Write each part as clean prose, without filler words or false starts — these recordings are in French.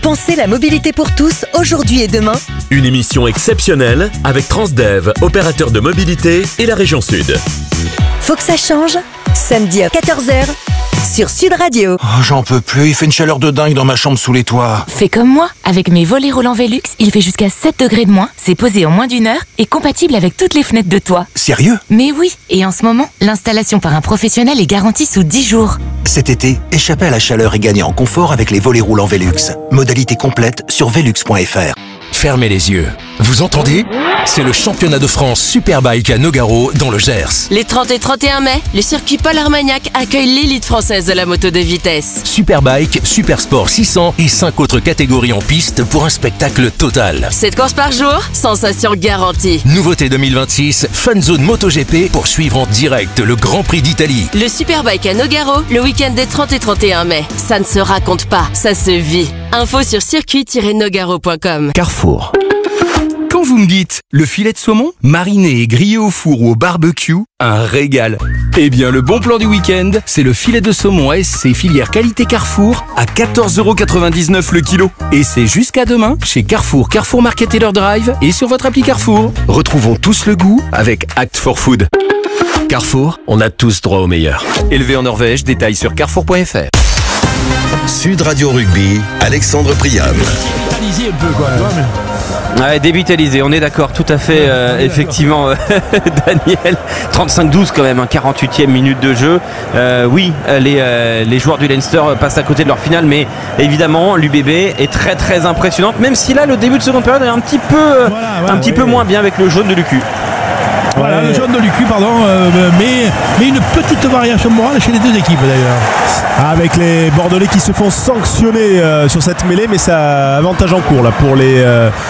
Pensez la mobilité pour tous, aujourd'hui et demain. Une émission exceptionnelle avec Transdev, opérateur de mobilité et la région Sud. Faut que ça change. Samedi à 14h sur Sud Radio. Oh, j'en peux plus, il fait une chaleur de dingue dans ma chambre sous les toits. Fais comme moi, avec mes volets roulants Velux, il fait jusqu'à 7 degrés de moins, c'est posé en moins d'une heure et compatible avec toutes les fenêtres de toit. Sérieux? Mais oui, et en ce moment, l'installation par un professionnel est garantie sous 10 jours. Cet été, échappez à la chaleur et gagnez en confort avec les volets roulants Velux. Modalité complète sur velux.fr. Fermez les yeux. Vous entendez? C'est le championnat de France Superbike à Nogaro dans le Gers. Les 30 et 31 mai, le circuit Paul Armagnac accueille l'élite française de la moto de vitesse. Superbike, Supersport 600 et 5 autres catégories en piste pour un spectacle total. 7 courses par jour, sensation garantie. Nouveauté 2026, Fun Zone MotoGP pour suivre en direct le Grand Prix d'Italie. Le Superbike à Nogaro, le week-end des 30 et 31 mai. Ça ne se raconte pas, ça se vit. Info sur circuit-nogaro.com. Carrefour. Quand vous me dites le filet de saumon, mariné et grillé au four ou au barbecue, un régal. Eh bien, le bon plan du week-end, c'est le filet de saumon SC filière qualité Carrefour à 14,99€ le kilo. Et c'est jusqu'à demain chez Carrefour, Carrefour Market et leur Drive et sur votre appli Carrefour. Retrouvons tous le goût avec Act for Food. Carrefour, on a tous droit au meilleur. Élevé en Norvège, détails sur carrefour.fr. Sud Radio Rugby, Alexandre Priam. Ouais, dévitalisé, on est d'accord, tout à fait, effectivement, Daniel. 35-12 quand même, 48e minute de jeu. Oui, les joueurs du Leinster passent à côté de leur finale, mais évidemment, l'UBB est très très impressionnante, même si là, le début de seconde période est un petit peu moins bien avec le jaune de Lucu. Voilà, le jaune de Lucu, mais une petite variation morale chez les deux équipes d'ailleurs. Avec les Bordelais qui se font sanctionner sur cette mêlée, mais ça avantage en cours là pour les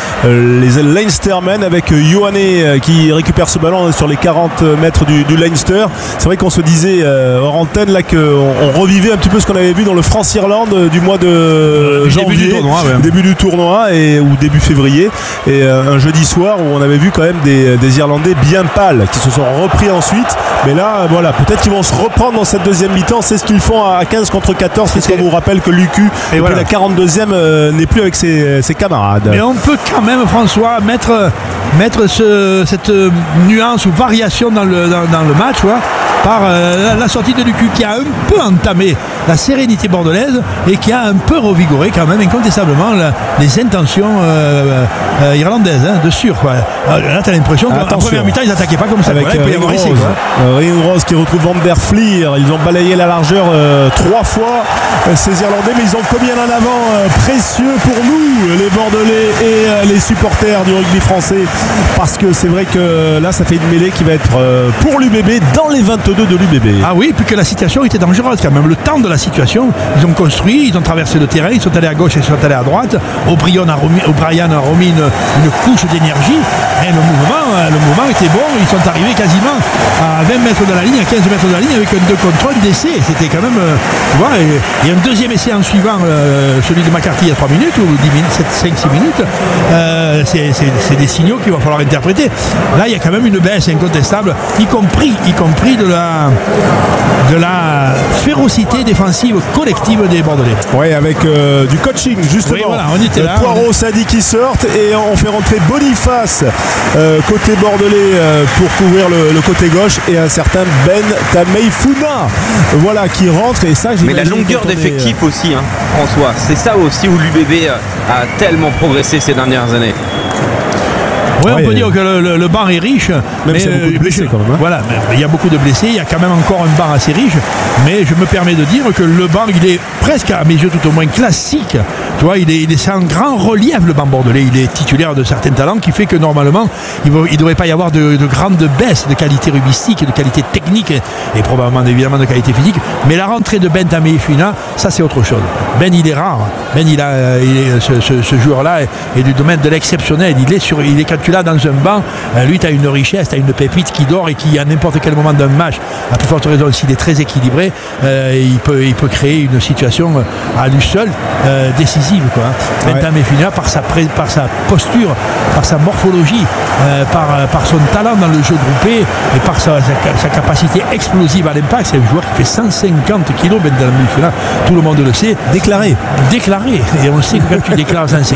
Leinstermen avec Ioane qui récupère ce ballon sur les 40 mètres du Leinster. C'est vrai qu'on se disait hors antenne là qu'on revivait un petit peu ce qu'on avait vu dans le France-Irlande du mois de janvier, début du tournoi ou début février, et un jeudi soir où on avait vu quand même des Irlandais bien pâles qui se sont repris ensuite, mais là voilà, peut-être qu'ils vont se reprendre dans cette deuxième mi-temps. C'est ce qu'ils font à 15 contre 14, puisqu'on vous rappelle que Lucu depuis la 42e n'est plus avec ses camarades. Mais on peut quand même, François, mettre cette nuance ou variation dans le match, par la sortie de Lucu qui a un peu entamé la sérénité bordelaise et qui a un peu revigoré quand même incontestablement les intentions irlandaises, de sûr. Là t'as l'impression qu'en première mi-temps ils n'attaquaient pas comme ça. Avec Ryan Rose qui retrouve Van der Fleer. Ils ont balayé la largeur 3 fois ces Irlandais, mais ils ont commis un en avant précieux pour nous, les Bordelais et les supporters du rugby français, parce que c'est vrai que là ça fait une mêlée qui va être pour l'UBB dans les 22 de l'UBB. Ah oui, puis que la situation était dangereuse quand même. Le temps de la situation, ils ont construit, ils ont traversé le terrain, ils sont allés à gauche et ils sont allés à droite. O'Brien a remis une couche d'énergie, et le mouvement était bon. Ils sont arrivés quasiment à 20 mètres de la ligne, à 15 mètres de la ligne, avec un 2 contre 1 d'essai. C'était quand même, et un deuxième essai en suivant celui de McCarthy il y a 3 minutes ou 10 minutes, 5-6 minutes. C'est des signaux qu'il va falloir interpréter. Là il y a quand même une baisse incontestable, y compris de la férocité défensive collective des Bordelais. Oui, avec du coaching justement. Oui, voilà, on était là. Poirot, Sadi qui sortent, et on fait rentrer Boniface côté bordelais pour couvrir le côté gauche, et un certain Ben Tameifuna qui rentre, et ça mais la longueur d'effectif aussi, François, c'est ça aussi où l'UBB a tellement progressé ces dernières années. Oui, on peut dire que le banc est riche. Même s'il y a beaucoup de blessés quand même. Voilà, il y a beaucoup de blessés, il y a quand même encore un banc assez riche, mais je me permets de dire que le banc, il est presque, à mes yeux tout au moins, classique. Tu vois, il est en grand relief, le banc bordelais. Il est titulaire de certains talents, qui fait que normalement, il ne devrait pas y avoir de grandes baisses de qualité rugbyistique, de qualité technique et probablement évidemment de qualité physique. Mais la rentrée de Ben Tameifuna, ça c'est autre chose. Ben, il est rare. Ben, ce joueur-là est du domaine de l'exceptionnel. Il est quand tu l'as dans un banc, lui tu as une richesse, tu as une pépite qui dort et qui à n'importe quel moment d'un match, à plus forte raison s'il est très équilibré, il peut créer une situation à lui seul décisive. explosive, quoi. Bentham Mefuna, par sa posture, par sa morphologie, par son talent dans le jeu groupé et par sa capacité explosive à l'impact. C'est un joueur qui fait 150 kilos, Bentham Mefuna, tout le monde le sait. Déclaré. Et on sait que quand tu déclares 150,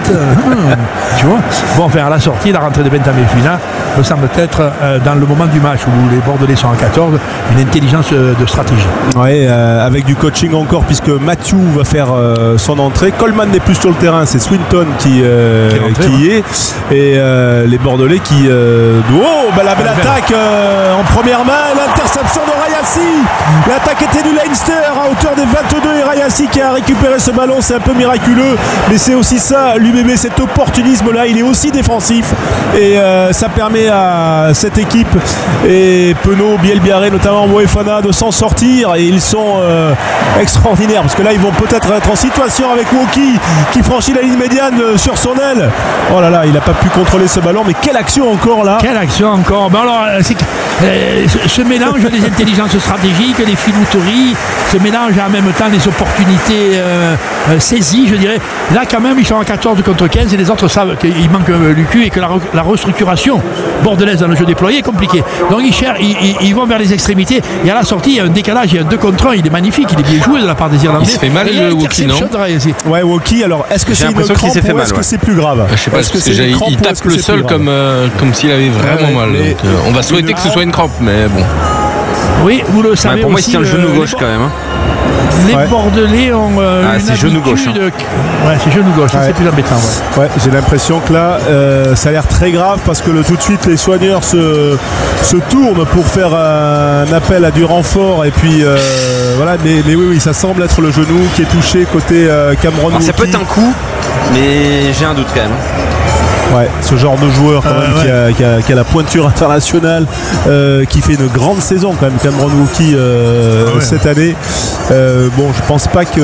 tu vois. Bon, enfin, à la sortie, la rentrée de Bentham Mefuna me semble être dans le moment du match où les Bordelais sont à 14, une intelligence de stratégie. Oui, avec du coaching encore, puisque Mathieu va faire son entrée. Coleman n'est plus sur le terrain, c'est Swinton qui y est. Et les Bordelais qui... la belle attaque en première main, l'interception de Rayassi. L'attaque était du Leinster à hauteur des 22 et Rayassi qui a récupéré ce ballon, c'est un peu miraculeux, mais c'est aussi ça, l'UBB, cet opportunisme-là, il est aussi défensif. Et ça permet à cette équipe et Penaud, Bielbiaré, notamment Moefana, de s'en sortir, et ils sont extraordinaires, parce que là ils vont peut-être être en situation avec Woki qui franchit la ligne médiane sur son aile. Oh là là, il n'a pas pu contrôler ce ballon, mais quelle action encore là. Ben alors, c'est ce mélange des intelligences stratégiques, des filouteries, ce mélange en même temps des opportunités saisies, je dirais. Là quand même ils sont à 14 contre 15 et les autres savent qu'il manque Lucu et que la restructuration bordelaise dans le jeu déployé est compliquée. Donc ils vont vers les extrémités, et à la sortie il y a un décalage, il y a un 2 contre 1, il est magnifique, il est bien joué de la part des Irlandais. Il se fait mal le Woki, non? Ouais, Woki, alors est-ce que c'est une crampe ou est-ce que c'est plus grave? Je sais pas, il tape le sol comme s'il avait vraiment mal. Donc, on va souhaiter que ce soit une crampe, mais bon. Oui, vous le savez. Pour moi, aussi, il tient le genou gauche quand même. Les Bordelais ont c'est genou gauche. Ouais, c'est genou gauche, c'est plus embêtant. Ouais, j'ai l'impression que là, ça a l'air très grave, parce que tout de suite les soigneurs se tournent pour faire un appel à du renfort, et puis voilà. Mais oui, ça semble être le genou qui est touché côté Cameron. Ça peut être un coup, mais j'ai un doute quand même. Ouais, ce genre de joueur quand même qui a la pointure internationale, qui fait une grande saison quand même, Cameron Woki cette année. Bon, je pense pas que...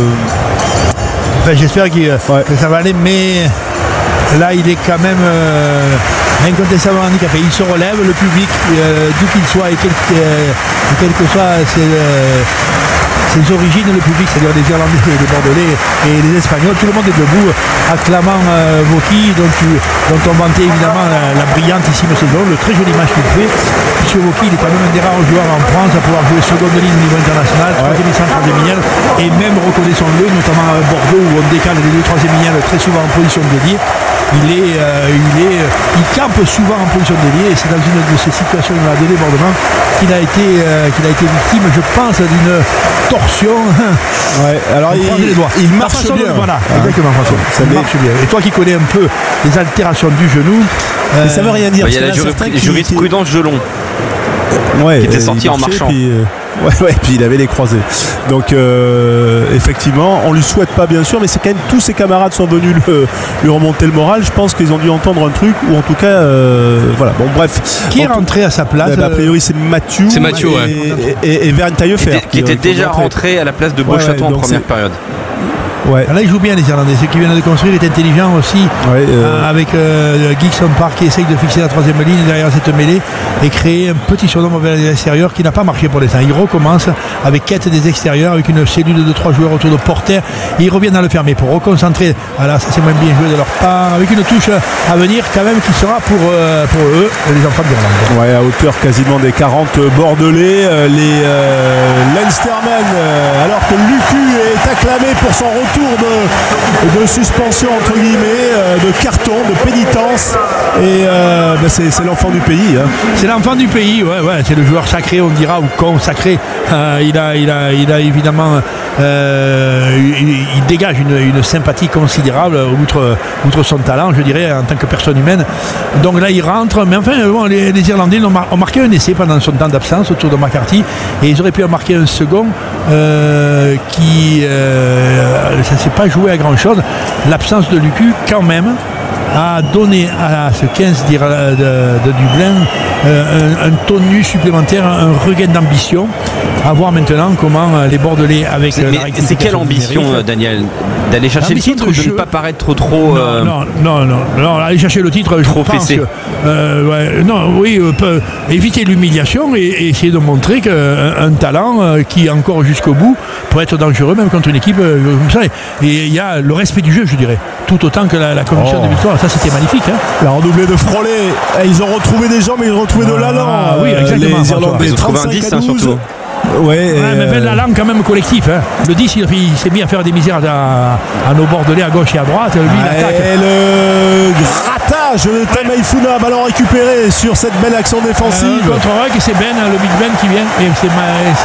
Enfin, j'espère que ça va aller, mais là il est quand même incontestablement handicapé. Il se relève, le public, d'où qu'il soit, et quel que soit ses origines, le public, c'est-à-dire les Irlandais, les Bordelais et les Espagnols, tout le monde est debout acclamant Woki, dont on vantait évidemment la brillantissime saison, le très joli match qu'il fait. Monsieur Woki, il est quand même un des rares joueurs en France à pouvoir jouer seconde ligne au niveau international, troisième et centre des Mignel, et même, reconnaissons-le, notamment à Bordeaux où on décale les deux troisième Mignel très souvent en position de délier. Il campe souvent en position de délier, et c'est dans une de ces situations de débordement qu'il a été victime, je pense, d'une torsion. Ouais, alors il marche bien. Voilà, exactement, François. Ça marche bien. Et toi qui connais un peu les altérations du genou, mais ça veut rien dire. Il y a la jurisprudence Gelon qui était sorti en marchant. Puis il avait les croisés. Donc effectivement, on lui souhaite pas bien sûr, mais c'est quand même, tous ses camarades sont venus lui remonter le moral. Je pense qu'ils ont dû entendre un truc, ou en tout cas voilà. Bon, bref. Qui est rentré à sa place? A priori c'est Mathieu. C'est Mathieu, et Vern Taillefer qui était déjà rentré à la place de Beauchaton en première période. Ouais. Là, ils jouent bien les Irlandais. Ce qu'ils viennent de construire est intelligent aussi, avec Gibson Park qui essaye de fixer la troisième ligne derrière cette mêlée et créer un petit surnombre vers l'extérieur qui n'a pas marché pour l'instant. Il recommence avec quête des extérieurs, avec une cellule de 3 joueurs autour de Porter. Et ils reviennent dans le fermé pour reconcentrer. Voilà, ça c'est moins bien joué de leur part, avec une touche à venir quand même qui sera pour eux, les enfants d'Irlande. Ouais, à hauteur quasiment des 40 Bordelais, les Leinstermen, alors que Lucu est acclamé pour son retour de suspension entre guillemets, de carton, de pénitence, et c'est l'enfant du pays. C'est l'enfant du pays, c'est le joueur sacré, on dira, ou consacré. Il a évidemment, il dégage une sympathie considérable outre son talent, je dirais, en tant que personne humaine. Donc là il rentre, mais enfin les Irlandais ont marqué un essai pendant son temps d'absence autour de McCarthy, et ils auraient pu en marquer un second qui ça ne s'est pas joué à grand chose. L'absence de Lucu quand même a donné à ce 15 de Dublin un tonus supplémentaire, un regain d'ambition. À voir maintenant comment les Bordelais avec c'est quelle ambition, Daniel, d'aller chercher le titre ou de ne pas paraître trop non, aller chercher le titre trop fessé. Éviter l'humiliation et essayer de montrer qu'un talent qui encore jusqu'au bout peut être dangereux même contre une équipe comme ça. Et il y a le respect du jeu, je dirais, tout autant que la conviction de victoire. Ça, c'était magnifique. La redoublée de Frollet, ils ont retrouvé des gens, mais ils ont retrouvé de l'allant. Oui, exactement. Les Irlandais, ils ont trouvé un 10 surtout. Mais l'allant quand même collectif. Le 10, il s'est mis à faire des misères à nos Bordelais à gauche et à droite. Lui, il attaque. Et le grattage de Tamaifuna, ballon récupéré sur cette belle action défensive. Contre-rug, c'est Ben, le Big Ben qui vient. Et c'est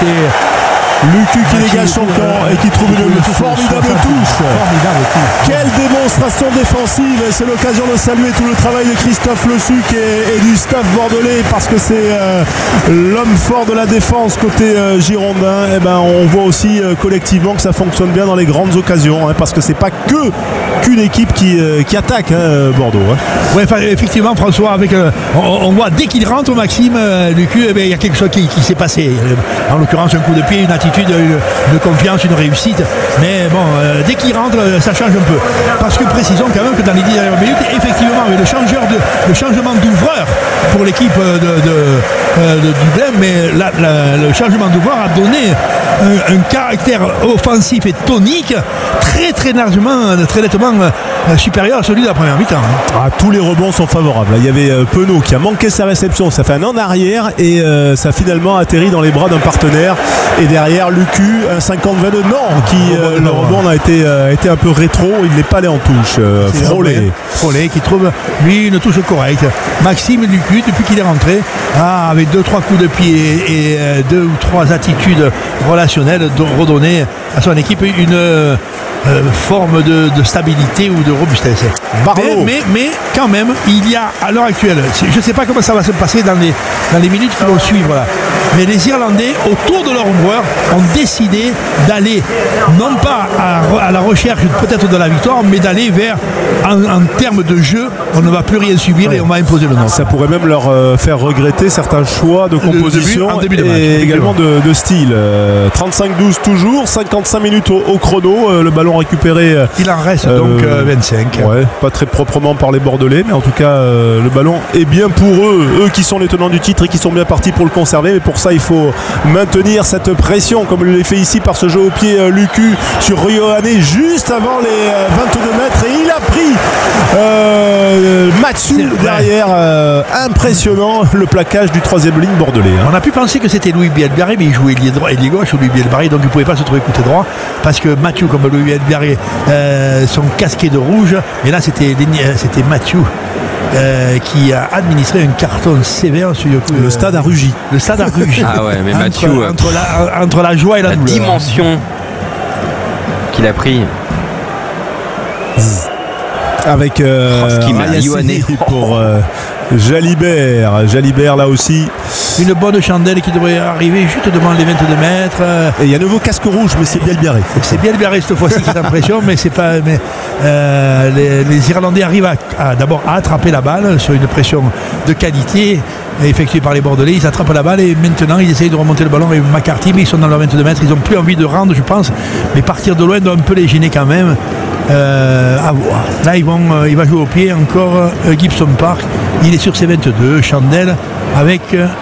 Lucu qui dégage son camp et qui trouve une formidable touche. Quelle démonstration défensive. C'est l'occasion de saluer tout le travail de Christophe Le Suc et du staff bordelais, parce que c'est l'homme fort de la défense côté girondin. Et on voit aussi collectivement que ça fonctionne bien dans les grandes occasions, parce que c'est pas qu'une équipe qui attaque Bordeaux. Ouais, effectivement, François, avec on voit dès qu'il rentre, Maxime Lucu, il y a quelque chose qui s'est passé. En l'occurrence, un coup de pied, une attitude de confiance, une réussite. Mais bon, dès qu'il rentre, ça change un peu. Parce que précisons quand même que dans les 10 dernières minutes, effectivement, avec le changement d'ouvreur pour l'équipe de Dublin, mais le changement d'ouvreur a donné un caractère offensif et tonique très très largement, très nettement supérieur à celui de la première mi-temps. Tous les rebonds sont favorables. Il y avait Penaud qui a manqué sa réception, ça fait un an arrière et ça a finalement atterri dans les bras d'un partenaire. Et derrière Lucu, un 50-22 le rebond a été un peu rétro, il n'est pas allé en touche. Frollet qui trouve lui une touche correcte. Maxime Lucu, depuis qu'il est rentré, avec 2-3 coups de pied et 2 ou 3 attitudes relationnelles, redonner à son équipe une forme de stabilité ou de robustesse. Mais quand même, il y a à l'heure actuelle, je ne sais pas comment ça va se passer dans les minutes qui vont suivre là, mais les Irlandais autour de leur ouvreur ont décidé d'aller non pas à la recherche peut-être de la victoire, mais d'aller vers en termes de jeu, on ne va plus rien subir et on va imposer le nôtre. Ça pourrait même leur faire regretter certains choix de composition en début de match, et également de style. 35-12 toujours, 55 minutes au chrono, le ballon récupéré. Il en reste donc 25. Pas très proprement par les Bordelais, mais en tout cas le ballon est bien pour eux qui sont les tenants du titre et qui sont bien partis pour le conserver. Mais pour ça, il faut maintenir cette pression comme il l'est fait ici par ce jeu au pied Lucu sur Rioane juste avant les 22 mètres et il a pris Mathieu derrière. Impressionnant le plaquage du troisième ligne bordelais. On a pu penser que c'était Louis Bielbarré, mais il jouait ailier droit, ailier gauche ou Louis Bielbarré, donc il ne pouvait pas se trouver côté droit parce que Mathieu comme Louis Bielbarré sont casqués de rouge, et là c'était Mathieu qui a administré un carton sévère sur le stade a rugi. Le stade a rugi. Ah ouais, mais Mathieu entre la joie et la douleur. Dimension qu'il a pris. Avec pour Jalibert là aussi. Une bonne chandelle qui devrait arriver juste devant les 22 mètres. Et il y a un nouveau casque rouge, mais c'est Bielbarré. C'est Bielbarré cette fois-ci qui est en pression, mais c'est pas. Mais les Irlandais arrivent d'abord à attraper la balle sur une pression de qualité effectuée par les Bordelais. Ils attrapent la balle et maintenant ils essayent de remonter le ballon avec McCarthy, mais ils sont dans leurs 22 mètres. Ils n'ont plus envie de rendre, je pense, mais partir de loin doit un peu les gêner quand même. À voir. Là, il va jouer au pied encore Gibson Park. Il est sur ses 22. Chandelle avec.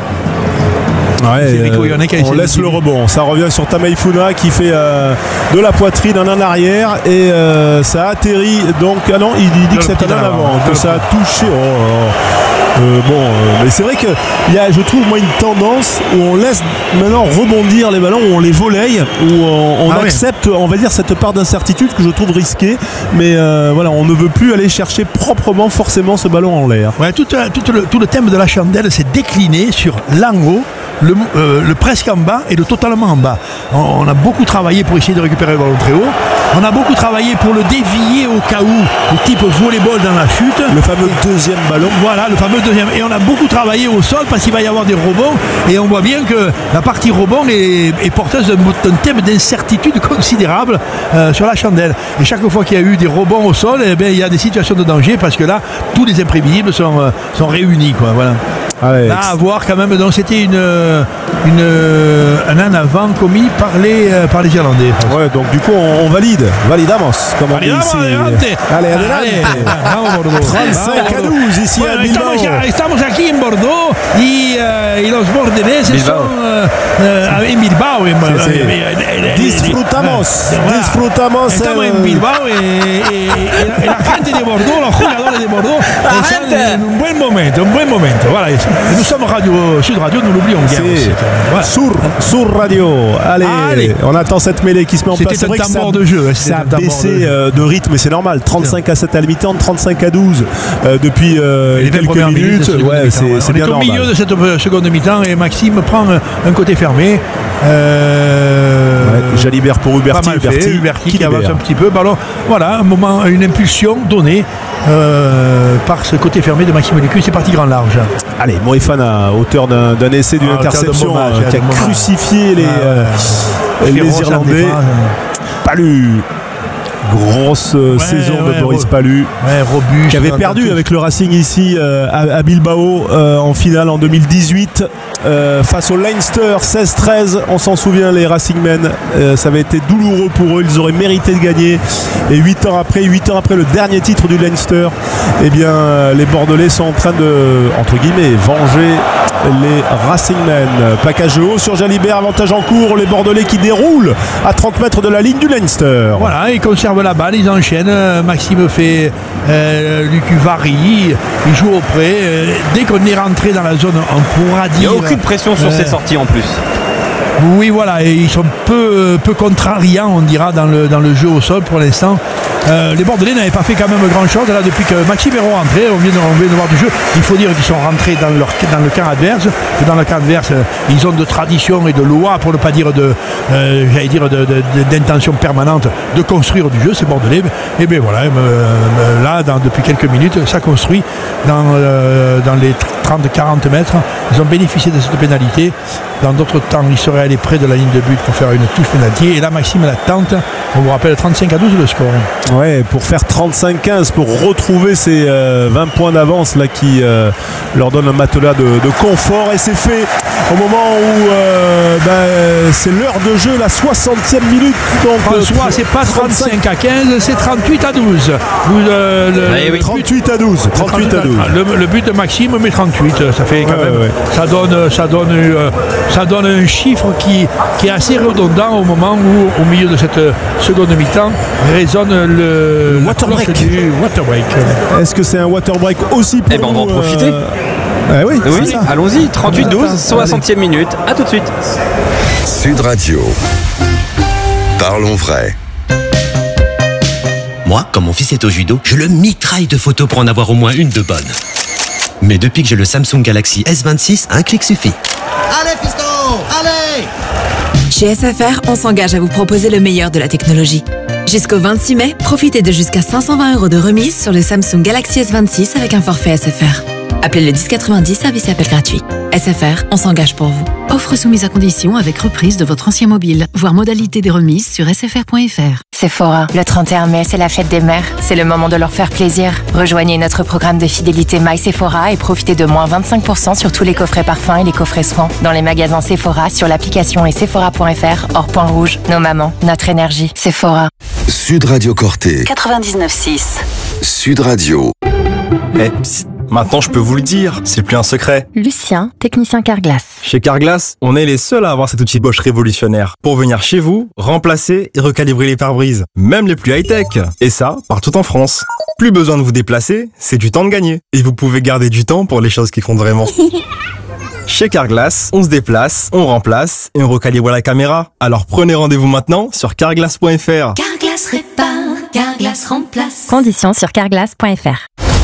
On laisse le rebond. Ça revient sur Tamaifuna qui fait de la poitrine en arrière et ça atterrit. Donc, il dit que c'est en avant, que ça a touché. Mais c'est vrai qu'il y a, je trouve, moi, une tendance où on laisse maintenant rebondir les ballons, où on les volaille, où on accepte, on va dire, cette part d'incertitude que je trouve risquée. Mais on ne veut plus aller chercher proprement forcément ce ballon en l'air. Ouais, tout le thème de la chandelle s'est décliné sur l'en haut le presque en bas et le totalement en bas. On a beaucoup travaillé pour essayer de récupérer le ballon très haut. On a beaucoup travaillé pour le dévier au cas où, le type volleyball dans la chute. Le fameux deuxième ballon. Voilà, le fameux deuxième. Et on a beaucoup travaillé au sol parce qu'il va y avoir des rebonds. Et on voit bien que la partie rebond est porteuse d'un thème d'incertitude considérable sur la chandelle. Et chaque fois qu'il y a eu des rebonds au sol, il y a des situations de danger parce que là, tous les imprévisibles sont réunis, quoi. Voilà. Allez, là, à voir quand même. Donc, c'était un en avant commis par les Irlandais. Ouais, donc du coup, on validamos, comme on dit ici. Allez, 35-12 ici à Bilbao. Estamos aquí en Bordeaux y los bordelaises son en Bilbao. Disfrutamos. Estamos en Bilbao y la gente de Bordeaux, los jugadores de Bordeaux, están en un buen momento. Voilà. Et nous sommes Sud Radio, nous l'oublions bien. Voilà. Sur Radio. Allez, on attend cette mêlée qui se met en place. C'est un temps mort de jeu. Ça a baissé de rythme, mais c'est normal. 35-7 à la mi-temps, 35-12 depuis quelques minutes. Ouais, c'est bien normal. On est au milieu de cette seconde mi-temps et Maxime prend un côté fermé. Jalibert pour Huberti qui avance un petit peu. Alors voilà, un moment, une impulsion donnée par ce côté fermé de Maxime Lécu. C'est parti grand large. Allez, Moefana, auteur d'un essai, d'une interception qui a crucifié les Irlandais. Palu. Grosse saison de Boris Palu, robuste, qui avait perdu avec le Racing ici à Bilbao en finale en 2018 face au Leinster 16-13. On s'en souvient, les Racingmen, ça avait été douloureux pour eux, ils auraient mérité de gagner. Et 8 ans après le dernier titre du Leinster, eh bien les Bordelais sont en train de, entre guillemets, venger les Racingmen. Plaquage haut sur Jalibert, avantage en cours, les Bordelais qui déroulent à 30 mètres de la ligne du Leinster. Voilà, ils conservent la balle, ils enchaînent. Maxime fait Lucu varie, il joue auprès. Dès qu'on est rentré dans la zone, on pourra dire. Il n'y a aucune pression sur ces sorties en plus. Oui, voilà, et ils sont peu contrariants, on dira, dans le jeu au sol pour l'instant. Les Bordelais n'avaient pas fait quand même grand chose là depuis que Maxime est rentré. On vient de voir du jeu. Il faut dire qu'ils sont rentrés dans le camp adverse. Et dans le camp adverse, ils ont de tradition et de loi, pour ne pas dire d'intention permanente de construire du jeu, ces Bordelais. Et bien voilà, là, depuis quelques minutes, ça construit dans les 30-40 mètres. Ils ont bénéficié de cette pénalité. Dans d'autres temps, ils seraient allés près de la ligne de but pour faire une touche pénalty. Et là, Maxime la tente. On vous rappelle 35-12 le score. Ouais, pour faire 35-15, pour retrouver ces 20 points d'avance là qui leur donne un matelas de confort. Et c'est fait au moment où c'est l'heure de jeu, la 60e minute. Donc François, c'est pas 35-15, c'est 38-12. 38-12. Le but de Maxime met 38. Ça fait quand même. Ça donne un chiffre qui est assez redondant au moment où, au milieu de cette seconde mi-temps, résonne le water break. Est-ce que c'est un water break aussi pour on va en profiter. Oui, allons-y. 38-12, 60e minute. À tout de suite. Sud Radio. Parlons vrai. Moi, quand mon fils est au judo, je le mitraille de photos pour en avoir au moins une de bonne. Mais depuis que j'ai le Samsung Galaxy S26, un clic suffit. Allez, fiston, allez! Chez SFR, on s'engage à vous proposer le meilleur de la technologie. Jusqu'au 26 mai, profitez de jusqu'à 520 € de remise sur le Samsung Galaxy S26 avec un forfait SFR. Appelez le 1090, service et appel gratuit. SFR, on s'engage pour vous. Offre soumise à condition avec reprise de votre ancien mobile. Voir modalité des remises sur sfr.fr. Sephora, le 31 mai, c'est la fête des mères. C'est le moment de leur faire plaisir. Rejoignez notre programme de fidélité My Sephora et profitez de moins 25% sur tous les coffrets parfums et les coffrets soins. Dans les magasins Sephora, sur l'application et sephora.fr, hors point rouge. Nos mamans, notre énergie. Sephora. Sud Radio Corté. 99.6. Sud Radio. Maintenant, je peux vous le dire, c'est plus un secret. Lucien, technicien Carglass. Chez Carglass, on est les seuls à avoir cet outil Bosch révolutionnaire pour venir chez vous, remplacer et recalibrer les pare-brises, même les plus high-tech. Et ça, partout en France. Plus besoin de vous déplacer, c'est du temps de gagner. Et vous pouvez garder du temps pour les choses qui comptent vraiment. Chez Carglass, on se déplace, on remplace et on recalibre la caméra. Alors prenez rendez-vous maintenant sur carglass.fr. Carglass répare, Carglass remplace. Conditions sur carglass.fr.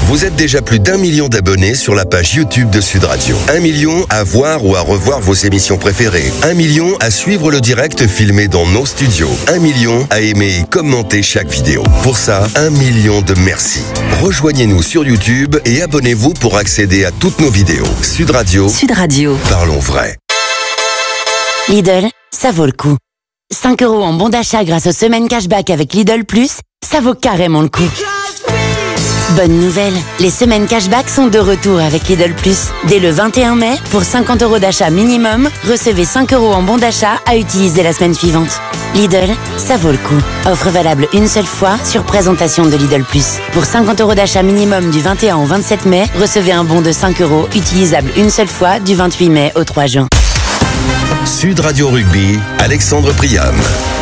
Vous êtes déjà plus d'1 million d'abonnés sur la page YouTube de Sud Radio. 1 million à voir ou à revoir vos émissions préférées. 1 million à suivre le direct filmé dans nos studios. 1 million à aimer et commenter chaque vidéo. Pour ça, 1 million de merci. Rejoignez-nous sur YouTube et abonnez-vous pour accéder à toutes nos vidéos. Sud Radio. Sud Radio. Parlons vrai. Lidl, ça vaut le coup. 5 € en bon d'achat grâce aux semaines cashback avec Lidl Plus, ça vaut carrément le coup. Bonne nouvelle, les semaines cashback sont de retour avec Lidl Plus. Dès le 21 mai, pour 50 € d'achat minimum, recevez 5 € en bon d'achat à utiliser la semaine suivante. Lidl, ça vaut le coup. Offre valable une seule fois sur présentation de Lidl Plus. Pour 50 € d'achat minimum du 21 au 27 mai, recevez un bon de 5 € utilisable une seule fois du 28 mai au 3 juin. Sud Radio Rugby, Alexandre Priam.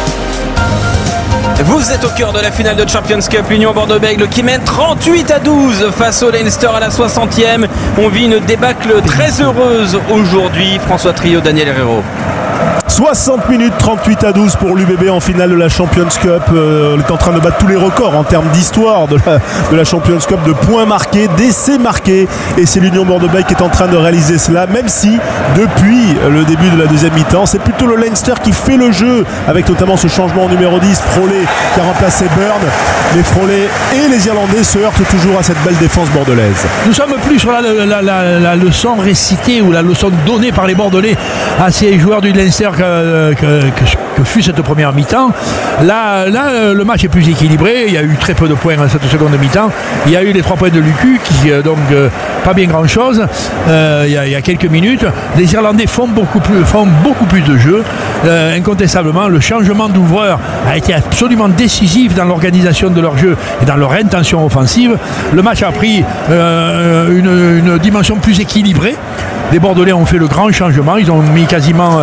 Vous êtes au cœur de la finale de Champions Cup, l'Union Bordeaux-Bègles qui mène 38-12 face au Leinster à la 60e. On vit une débâcle très heureuse aujourd'hui. François Trio, Daniel Herrero. 60 minutes 38-12 pour l'UBB en finale de la Champions Cup. On est en train de battre tous les records en termes d'histoire de la Champions Cup, de points marqués, d'essais marqués. Et c'est l'Union Bordeaux-Bègles qui est en train de réaliser cela, même si depuis le début de la deuxième mi-temps, c'est plutôt le Leinster qui fait le jeu, avec notamment ce changement en numéro 10, Froley qui a remplacé Byrne. Les Froley et les Irlandais se heurtent toujours à cette belle défense bordelaise. Nous sommes plus sur la leçon récitée ou la leçon donnée par les Bordelais à ces joueurs du Leinster que fut cette première mi-temps. Là, le match est plus équilibré. Il y a eu très peu de points dans cette seconde mi-temps. Il y a eu les 3 points de Lucu qui pas bien grand-chose. Il y a quelques minutes. Les Irlandais font beaucoup plus de jeu. Incontestablement, le changement d'ouvreur a été absolument décisif dans l'organisation de leur jeu et dans leur intention offensive. Le match a pris une dimension plus équilibrée. Les Bordelais ont fait le grand changement. Ils ont mis quasiment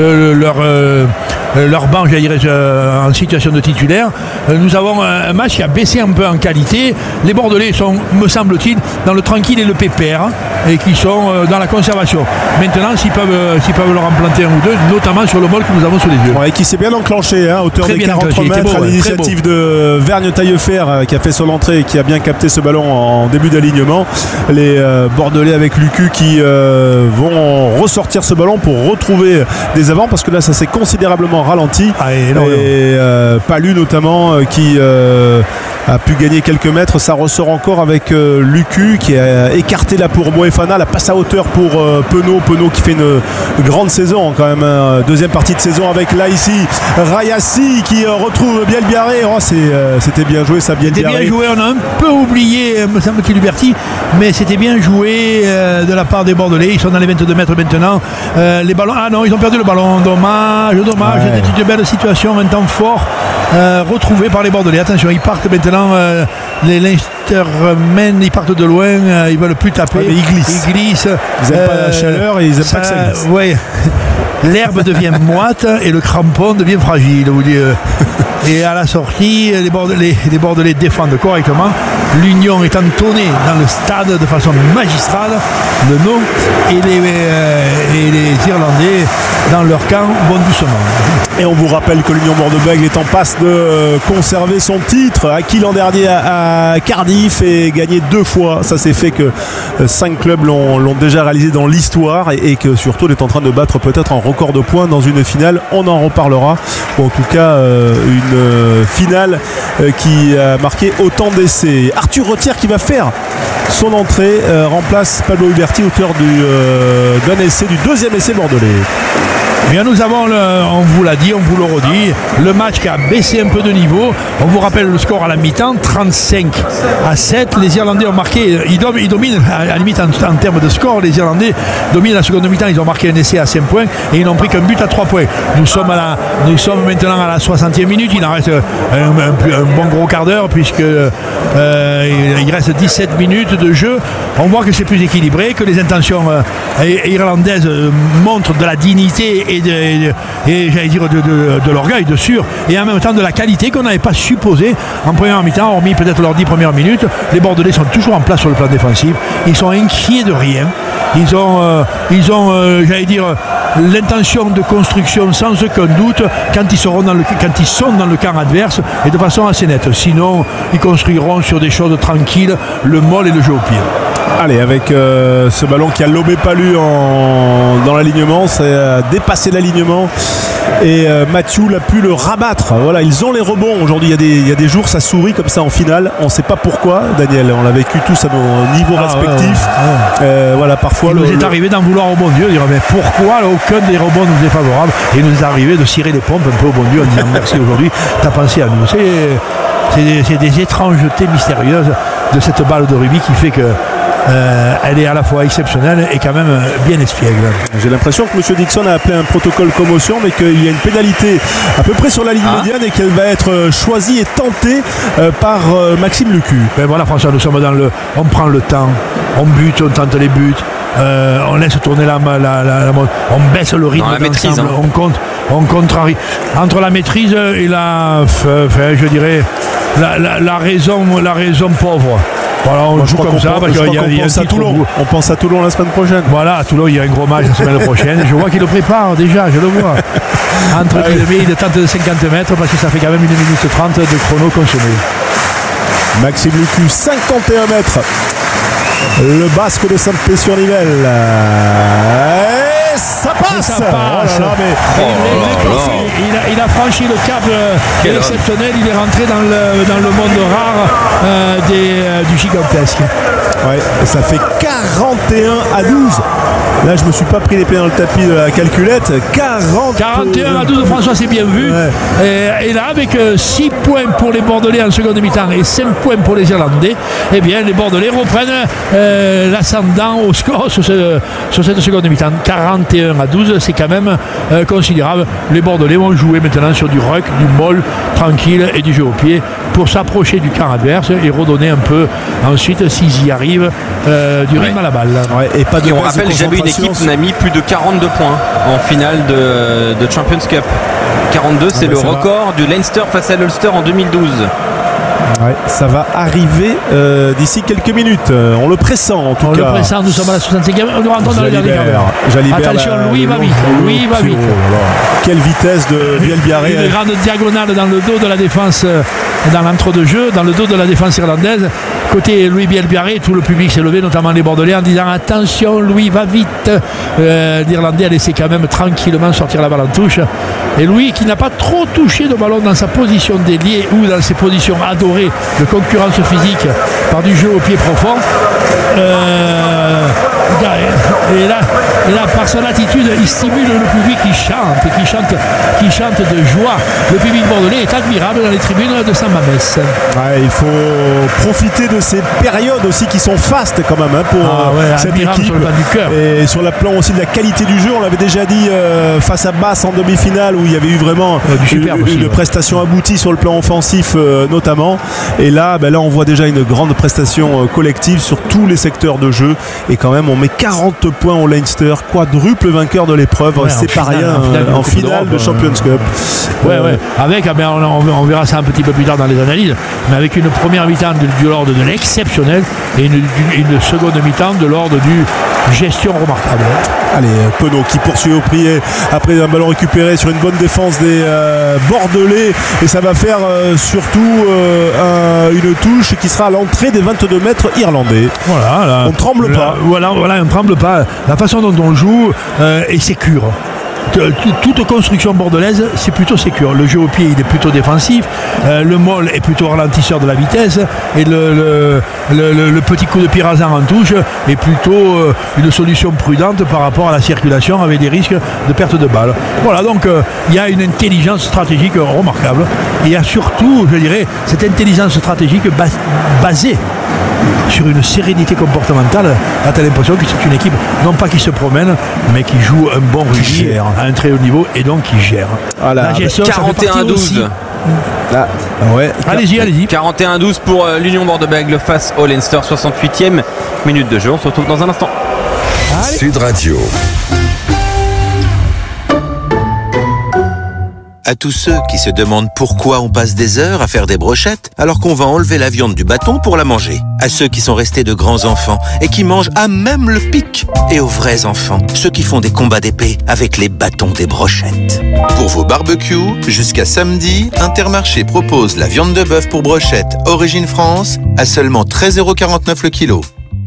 leur banc, en situation de titulaire. Nous avons un match qui a baissé un peu en qualité. Les Bordelais sont, me semble-t-il, dans le tranquille et le pépère, et qui sont dans la conservation. Maintenant, s'ils peuvent leur en planter un ou deux, notamment sur le bol que nous avons sous les yeux. Et qui s'est bien enclenché, hauteur des 43 mètres, à l'initiative de Vergne Taillefer, qui a fait son entrée et qui a bien capté ce ballon en début d'alignement. Les Bordelais avec Lucu qui vont ressortir ce ballon pour retrouver des avants, parce que là ça s'est considérablement ralenti. Et Palu notamment qui a pu gagner quelques mètres. Ça ressort encore avec Lucu qui a écarté là pour Moefana, la passe à hauteur pour Penaud qui fait une grande saison quand même, deuxième partie de saison avec là ici Rayassi qui retrouve Bielbiaré. C'était bien joué ça, Bielbiaré. C'était bien joué, on a un peu oublié me semble-t-il Huberti, mais c'était bien joué de la part des Bordelais. Ils sont dans les 22 mètres maintenant. Les ballons, ils ont perdu le ballon, dommage. Ouais. C'était une belle situation, un temps fort retrouvé par les Bordelais. Attention, ils partent maintenant, les Leinstermen, ils partent de loin, ils veulent plus taper. Mais ils glissent. Ils n'aiment pas la chaleur et ils n'aiment pas que ça glisse. Ouais. L'herbe devient moite et le crampon devient fragile. Et à la sortie, les Bordelais défendent correctement. L'Union est entonnée dans le stade de façon magistrale, le nom, et les Irlandais dans leur camp vont doucement. Et on vous rappelle que l'Union Bordeaux-Bègles est en passe de conserver son titre, acquis l'an dernier à Cardiff et gagné 2 fois. Ça s'est fait que 5 clubs l'ont déjà réalisé dans l'histoire, et que surtout on est en train de battre peut-être un record de points dans une finale. On en reparlera. Ou en tout cas une finale qui a marqué autant d'essais. Arthur Retière qui va faire son entrée remplace Pablo Huberti, auteur d'un essai, du deuxième essai bordelais. Bien, nous avons, on vous l'a dit, on vous le redit, le match qui a baissé un peu de niveau. On vous rappelle le score à la mi-temps, 35-7. Les Irlandais ont marqué, ils dominent à la limite en termes de score. Les Irlandais dominent la seconde mi-temps, ils ont marqué un essai à 5 points et ils n'ont pris qu'un but à 3 points. Nous sommes maintenant à la 60e minute, il en reste un bon gros quart d'heure puisque il reste 17 minutes de jeu. On voit que c'est plus équilibré, que les intentions irlandaises montrent de la dignité et j'allais dire de l'orgueil, de sûr, et en même temps de la qualité qu'on n'avait pas supposé en première mi-temps, hormis peut-être leurs 10 premières minutes. Les Bordelais sont toujours en place sur le plan défensif, ils sont inquiets de rien, ils ont j'allais dire l'intention de construction sans aucun doute quand ils sont dans le camp adverse et de façon assez nette. Sinon, ils construiront sur des choses tranquilles, le molle et le jeu au pied. Allez, avec ce ballon qui a lobé Palu dans l'alignement, ça a dépassé l'alignement et Mathieu l'a pu le rabattre. Voilà, ils ont les rebonds aujourd'hui. Il y a des jours ça sourit comme ça en finale. On ne sait pas pourquoi, Daniel. On l'a vécu tous à nos niveaux respectifs. Voilà, parfois il nous est arrivé d'en vouloir au bon Dieu, de dire mais pourquoi aucun des rebonds nous est favorable, et il nous est arrivé de cirer les pompes un peu au bon Dieu en disant merci aujourd'hui, t'as pensé à nous. C'est des étrangetés mystérieuses de cette balle de rugby qui fait que elle est à la fois exceptionnelle et quand même bien espiègle. J'ai l'impression que M. Dixon a appelé un protocole commotion, mais qu'il y a une pénalité à peu près sur la ligne médiane et qu'elle va être choisie et tentée par Maxime Lucu. Ben voilà, François, nous sommes on prend le temps, on bute, on tente les buts, on laisse tourner on baisse le rythme, dans la maîtrise, on contrarie entre la maîtrise et je dirais la raison pauvre. Voilà, on joue comme ça parce on pense à Toulon la semaine prochaine. Voilà, à Toulon il y a un gros match la semaine prochaine. Je vois qu'il le prépare déjà, je le vois. Entre guillemets, il tente de 50 mètres parce que ça fait quand même 1 minute 30 de chrono consommé. Maxime Lucu, 51 mètres. Le Basque de Saint-Pé-sur-Nivelle. Ça passe. Il a franchi le cap exceptionnel. Il est rentré dans le monde rare du gigantesque. Ouais, et ça fait 41-12. Là, je me suis pas pris les pieds dans le tapis de la calculette. 41-12, François, c'est bien vu. Ouais. Et là, avec 6 points pour les Bordelais en seconde mi-temps et 5 points pour les Irlandais, eh bien, les Bordelais reprennent l'ascendant au score sur cette seconde mi-temps. 41-12, c'est quand même considérable. Les Bordelais vont jouer maintenant sur du ruck, du molle tranquille et du jeu au pied pour s'approcher du camp adverse et redonner un peu ensuite, s'ils y arrivent, du rythme à la balle. Ouais, et on rappelle, jamais une équipe n'a mis plus de 42 points en finale de Champions Cup. 42, c'est le record du Leinster face à l'Ulster en 2012. Ouais, ça va arriver d'ici quelques minutes. On le pressent en tout cas. On le pressent, nous sommes à la 65e. On nous rentre dans le dernier quart d'heure. Attention, Louis va vite. Louis va vite. Quelle vitesse de Bielbiarré. Une grande diagonale dans le dos de la défense, dans l'entre-deux-jeux, dans le dos de la défense irlandaise. Côté Louis Bielbiarré, tout le public s'est levé, notamment les Bordelais, en disant attention, Louis va vite. L'Irlandais a laissé quand même tranquillement sortir la balle en touche. Et Louis, qui n'a pas trop touché de ballon dans sa position d'ailier ou dans ses positions adorées de concurrence physique par du jeu au pied profond, et là, par son attitude, il stimule le public qui chante de joie. Le public bordelais est admirable dans les tribunes de Saint-Mamès. Ouais, il faut profiter de ces périodes aussi qui sont fastes quand même pour cette équipe. Sur le plan du cœur. Et sur le plan aussi de la qualité du jeu, on l'avait déjà dit face à Basse en demi-finale où il y avait eu vraiment une prestation aboutie sur le plan offensif notamment. Et là, on voit déjà une grande prestation collective sur tous les secteurs de jeu. Et quand même, on met 40 points au Leinster, quadruple vainqueur de l'épreuve. C'est pas rien en finale de Champions Cup. Avec, on verra ça un petit peu plus tard dans les analyses, mais avec une première mi-temps de l'ordre de l'exceptionnel et une seconde mi-temps de l'ordre du gestion remarquable. Allez, Penaud qui poursuit au prier après un ballon récupéré sur une bonne défense des Bordelais, et ça va faire surtout une touche qui sera à l'entrée des 22 mètres irlandais. Voilà, on ne tremble pas. Voilà, on ne tremble pas. La façon dont on joue est sécure. Toute construction bordelaise, c'est plutôt sécure. Le jeu au pied, il est plutôt défensif. Le molle est plutôt ralentisseur de la vitesse. Et le petit coup de pied rasant en touche est plutôt une solution prudente par rapport à la circulation avec des risques de perte de balle. Voilà, donc il y a une intelligence stratégique remarquable. Et il y a surtout, je dirais, cette intelligence stratégique basée sur une sérénité comportementale. Là, tu as l'impression que c'est une équipe, non pas qui se promène, mais qui joue un bon rugby à un très haut niveau et donc qui gère. Voilà, la gestion, 41-12. Allez-y. 41-12 pour l'Union Bordeaux-Bègles face au Leinster, 68e minute de jeu. On se retrouve dans un instant. Sud Radio. à tous ceux qui se demandent pourquoi on passe des heures à faire des brochettes alors qu'on va enlever la viande du bâton pour la manger. À ceux qui sont restés de grands enfants et qui mangent à même le pic. Et aux vrais enfants, ceux qui font des combats d'épée avec les bâtons des brochettes. Pour vos barbecues, jusqu'à samedi, Intermarché propose la viande de bœuf pour brochette Origine France à seulement 13,49 € le kilo.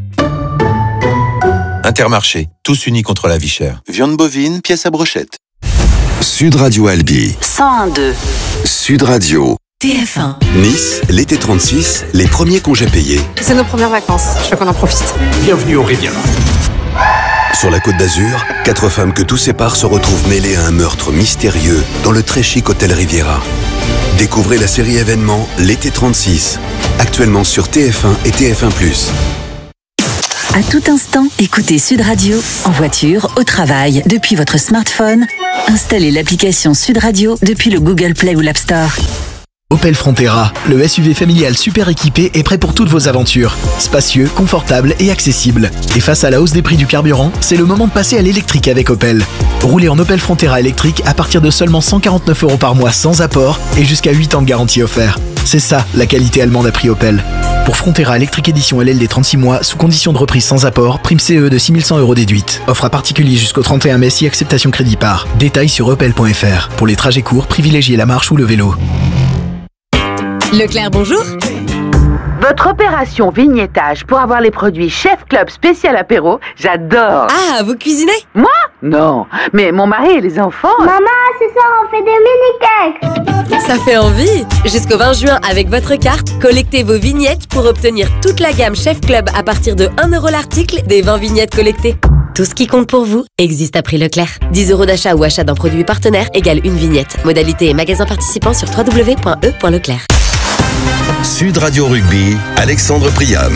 Intermarché, tous unis contre la vie chère. Viande bovine, pièce à brochette. Sud Radio Albi. 101.2. Sud Radio. TF1. Nice, l'été 36, les premiers congés payés. C'est nos premières vacances, je veux qu'on en profite. Bienvenue au Riviera. Sur la Côte d'Azur, 4 femmes que tout sépare se retrouvent mêlées à un meurtre mystérieux dans le très chic hôtel Riviera. Découvrez la série événement L'été 36, actuellement sur TF1 et TF1+. À tout instant, écoutez Sud Radio, en voiture, au travail, depuis votre smartphone. Installez l'application Sud Radio depuis le Google Play ou l'App Store. Opel Frontera, le SUV familial super équipé est prêt pour toutes vos aventures. Spacieux, confortable et accessible. Et face à la hausse des prix du carburant, c'est le moment de passer à l'électrique avec Opel. Roulez en Opel Frontera électrique à partir de seulement 149 € par mois sans apport et jusqu'à 8 ans de garantie offert. C'est ça, la qualité allemande à prix Opel. Pour Frontera électrique édition LLD 36 mois, sous condition de reprise sans apport, prime CE de 6100 € déduite. Offre à particulier jusqu'au 31 mai si acceptation crédit par. Détails sur opel.fr. Pour les trajets courts, privilégiez la marche ou le vélo. Leclerc, bonjour. Votre opération vignettage pour avoir les produits Chef Club spécial apéro, j'adore. Ah, vous cuisinez? Moi? Non, mais mon mari et les enfants... Maman, ce soir on fait des mini-cakes. Ça fait envie. Jusqu'au 20 juin, avec votre carte, collectez vos vignettes pour obtenir toute la gamme Chef Club à partir de 1 € l'article des 20 vignettes collectées. Tout ce qui compte pour vous existe à prix Leclerc. 10 € d'achat ou achat d'un produit partenaire égale une vignette. Modalité et magasin participant sur www.e.leclerc. Sud Radio Rugby, Alexandre Priam.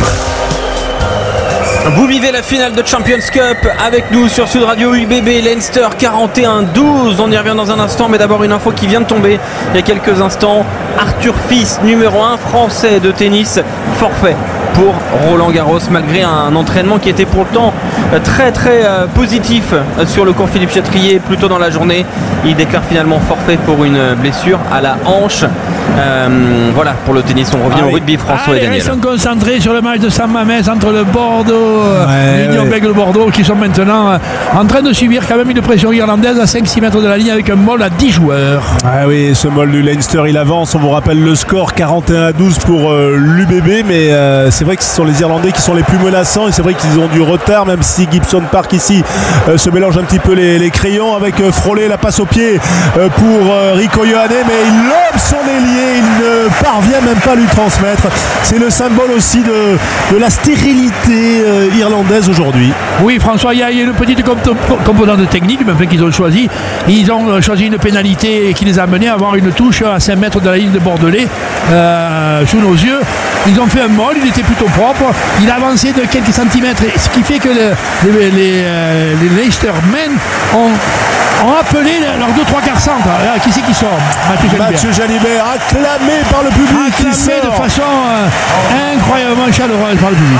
Vous vivez la finale de Champions Cup avec nous sur Sud Radio. UBB Leinster 41-12. On y revient dans un instant, mais d'abord une info qui vient de tomber il y a quelques instants. Arthur Fils, numéro 1 français de tennis, forfait pour Roland Garros malgré un entraînement qui était pour le temps très positif sur le cours Philippe Chatrier plus tôt dans la journée. Il déclare finalement forfait pour une blessure à la hanche. Voilà pour le tennis. On revient au rugby. François et Daniel. Ils sont concentrés sur le match de San Mamés entre le Bordeaux, l'Union Bègles Bordeaux, qui sont maintenant en train de subir quand même une pression irlandaise à 5-6 mètres de la ligne avec un mall à 10 joueurs. Ah oui, ce mall du Leinster il avance. On vous rappelle le score 41-12 pour l'UBB, mais c'est vrai que ce sont les Irlandais qui sont les plus menaçants et c'est vrai qu'ils ont du retard, même si Gibson Park ici se mélange un petit peu les crayons avec Froley, la passe au pied pour Rico Ioane, mais il lobe son ailier, il ne parvient même pas à lui transmettre. C'est le symbole aussi de la stérilité irlandaise aujourd'hui. Oui, François, il y a une petite composante technique même qu'ils ont choisi. Ils ont choisi une pénalité qui les a amenés à avoir une touche à 5 mètres de la ligne de Bordelais sous nos yeux. Ils ont fait un molle, il était plutôt propre, il a avancé de quelques centimètres, ce qui fait que les Leicestermen ont appelé leurs 2-3 quarts centres. Qui c'est qui sort? Mathieu Jalibert, acclamé par le public. Acclamé de façon incroyablement chaleureuse par le public.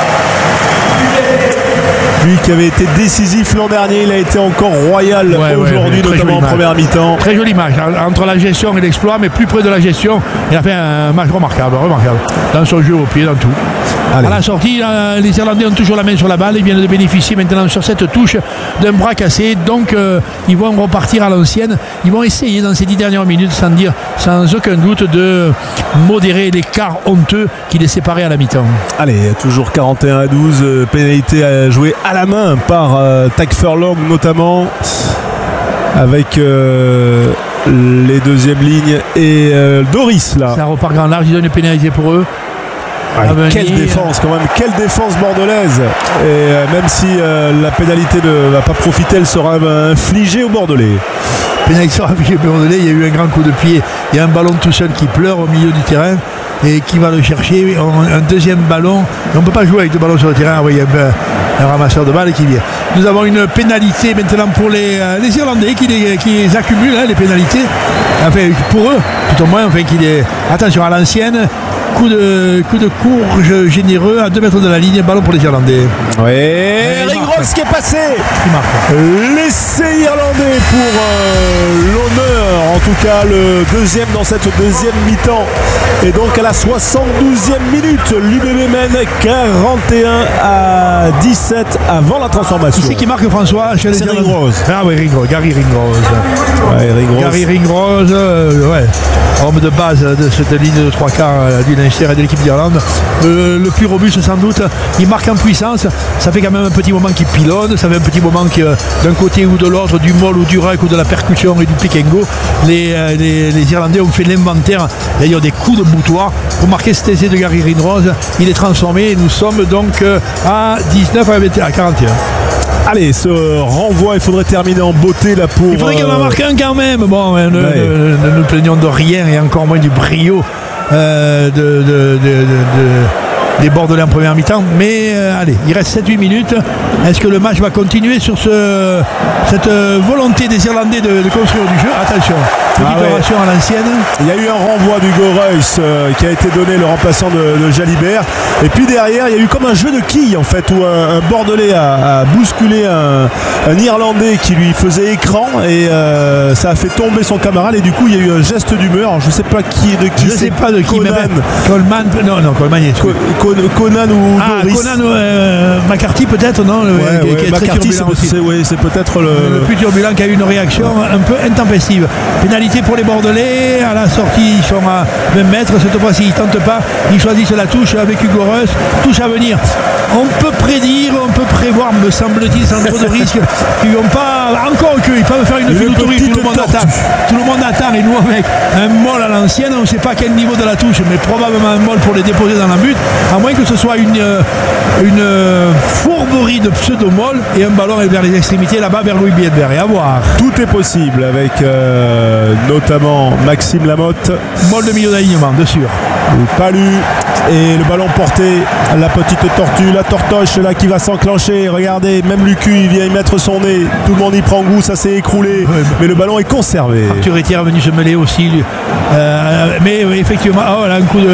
Lui qui avait été décisif l'an dernier, il a été encore royal aujourd'hui, notamment en première mi-temps. Très joli match, entre la gestion et l'exploit, mais plus près de la gestion. Il a fait un match remarquable, dans son jeu au pied, dans tout. Allez. À la sortie, les Irlandais ont toujours la main sur la balle. Ils viennent de bénéficier maintenant sur cette touche d'un bras cassé. Donc ils vont repartir à l'ancienne. Ils vont essayer dans ces 10 dernières minutes, sans aucun doute, de modérer l'écart honteux qui les séparait à la mi-temps. Allez, toujours 41-12, pénalité à jouer à la main par Tag Furlong notamment, avec les deuxièmes lignes et Doris là. Ça repart grand large, ils ont une pénalité pour eux. Quelle défense quand même, quelle défense bordelaise. Et même si la pénalité ne va pas profiter, elle sera infligée au Bordelais. Pénalité sera infligée au Bordelais, il y a eu un grand coup de pied, il y a un ballon tout seul qui pleure au milieu du terrain et qui va le chercher, un deuxième ballon. On ne peut pas jouer avec deux ballons sur le terrain, il y a un ramasseur de balles qui vient. Nous avons une pénalité maintenant pour les Irlandais qui les accumulent, les pénalités. Enfin, pour eux, tout au moins, attention à l'ancienne. Coup de courge généreux à 2 mètres de la ligne, ballon pour les Irlandais. Ouais, Ringrose qui est passé. Qui marque. L'essai irlandais pour l'honneur, en tout cas le deuxième dans cette deuxième mi-temps. Et donc à la 72e minute, l'UBB mène 41-17 avant la transformation. C'est qui marque, François? C'est Ringrose. Ah oui, Gary Ringrose. Ouais, Gary Ringrose, homme de base de cette ligne de 3 quarts du Leinster et de l'équipe d'Irlande. Le plus robuste sans doute. Il marque en puissance. Ça fait quand même un petit moment qu'il pilonne. Ça fait un petit moment que d'un côté ou de l'autre, du molle ou du ruck ou de la percussion et du pick and go, les Irlandais ont fait l'inventaire, d'ailleurs des coups de boutoir pour marquer cet essai de Gary Ringrose. Il est transformé et nous sommes donc à 19 à 41. Allez, ce renvoi, il faudrait terminer en beauté là pour. Il faudrait qu'il en marque un quand même. Bon, ne nous plaignons de rien et encore moins du brio des Bordelais en première mi-temps. Mais allez, il reste 7-8 minutes. Est-ce que le match va continuer sur cette volonté des Irlandais de construire du jeu? Attention, petite oration à l'ancienne. Il y a eu un renvoi du Reus qui a été donné, le remplaçant de Jalibert. Et puis derrière, il y a eu comme un jeu de quilles en fait, où un Bordelais a bousculé un Irlandais qui lui faisait écran et ça a fait tomber son camarade. Et du coup, il y a eu un geste d'humeur. Je ne sais pas qui est de qui. Je ne sais pas de qui. Coleman. Non, Coleman est Conan ou Doris. Conan McCarthy peut-être, non? Qui est McCarthy, c'est peut-être le plus turbulent, qui a eu une réaction un peu intempestive. Pénalité pour les Bordelais. À la sortie, ils sont à 20 mètres. Cette fois-ci, ils ne tentent pas. Ils choisissent la touche avec Hugo Reus. Touche à venir. On peut prédire, on peut prévoir, me semble-t-il, sans trop de risques, qu'ils vont pas. Encore qu'ils peuvent faire une filouterie. Tout le monde attend. Tout le monde attend. Et nous, avec un molle à l'ancienne, on ne sait pas quel niveau de la touche, mais probablement un molle pour les déposer dans la butte. À moins que ce soit une fourberie de pseudo-molle et un ballon vers les extrémités là-bas vers Louis Biedberg. Et à voir. Tout est possible avec notamment Maxime Lamotte. Molle de milieu d'alignement, de sûr. Palu et le ballon porté, la petite tortue, la tortoche là qui va s'enclencher. Regardez, même Lucu il vient y mettre son nez. Tout le monde y prend goût, ça s'est écroulé. Mais le ballon est conservé. Arthur Etière est venu se mêler aussi. Mais effectivement, là, un coup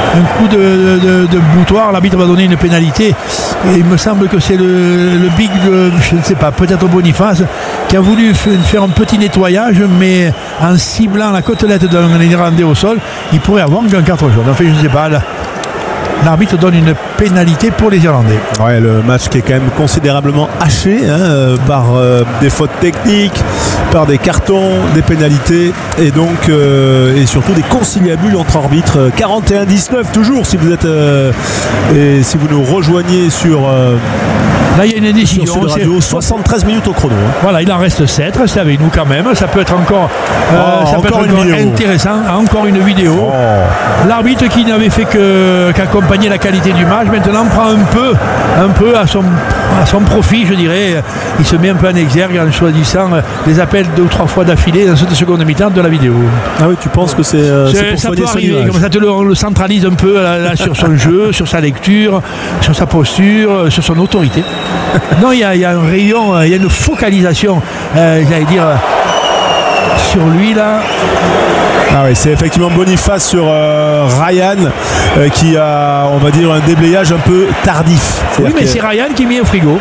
de boutoir. L'arbitre va donner une pénalité. Et il me semble que c'est le big de, je ne sais pas, peut-être Boniface, qui a voulu faire un petit nettoyage, mais en ciblant la côtelette d'un Irlandais au sol, il pourrait avoir un carton jaune. Enfin, je ne sais pas. L'arbitre donne une pénalité pour les Irlandais. Ouais, le match qui est quand même considérablement haché par des fautes techniques, par des cartons, des pénalités et donc et surtout des conciliabules entre arbitres. 41-19 toujours si vous êtes et si vous nous rejoignez sur là il y a une décision radio, 73 minutes au chrono. Voilà, il en reste 7, restez avec nous quand même. Ça peut être encore, intéressant. Encore une vidéo. L'arbitre qui n'avait fait qu'accompagner la qualité du match, maintenant prend un peu à son profit, je dirais. Il se met un peu en exergue en choisissant les appels 2 ou 3 fois d'affilée dans cette seconde mi-temps de la vidéo. Ah oui, tu penses que c'est pour ça peut arriver, comme ça on le centralise un peu là, sur son jeu, sur sa lecture, sur sa posture, sur son autorité. Non, il y a un rayon, il y a une focalisation, j'allais dire, sur lui là. Ah oui, c'est effectivement Boniface sur Ryan qui a, on va dire, un déblayage un peu tardif. Oui, mais c'est Ryan qui met au frigo.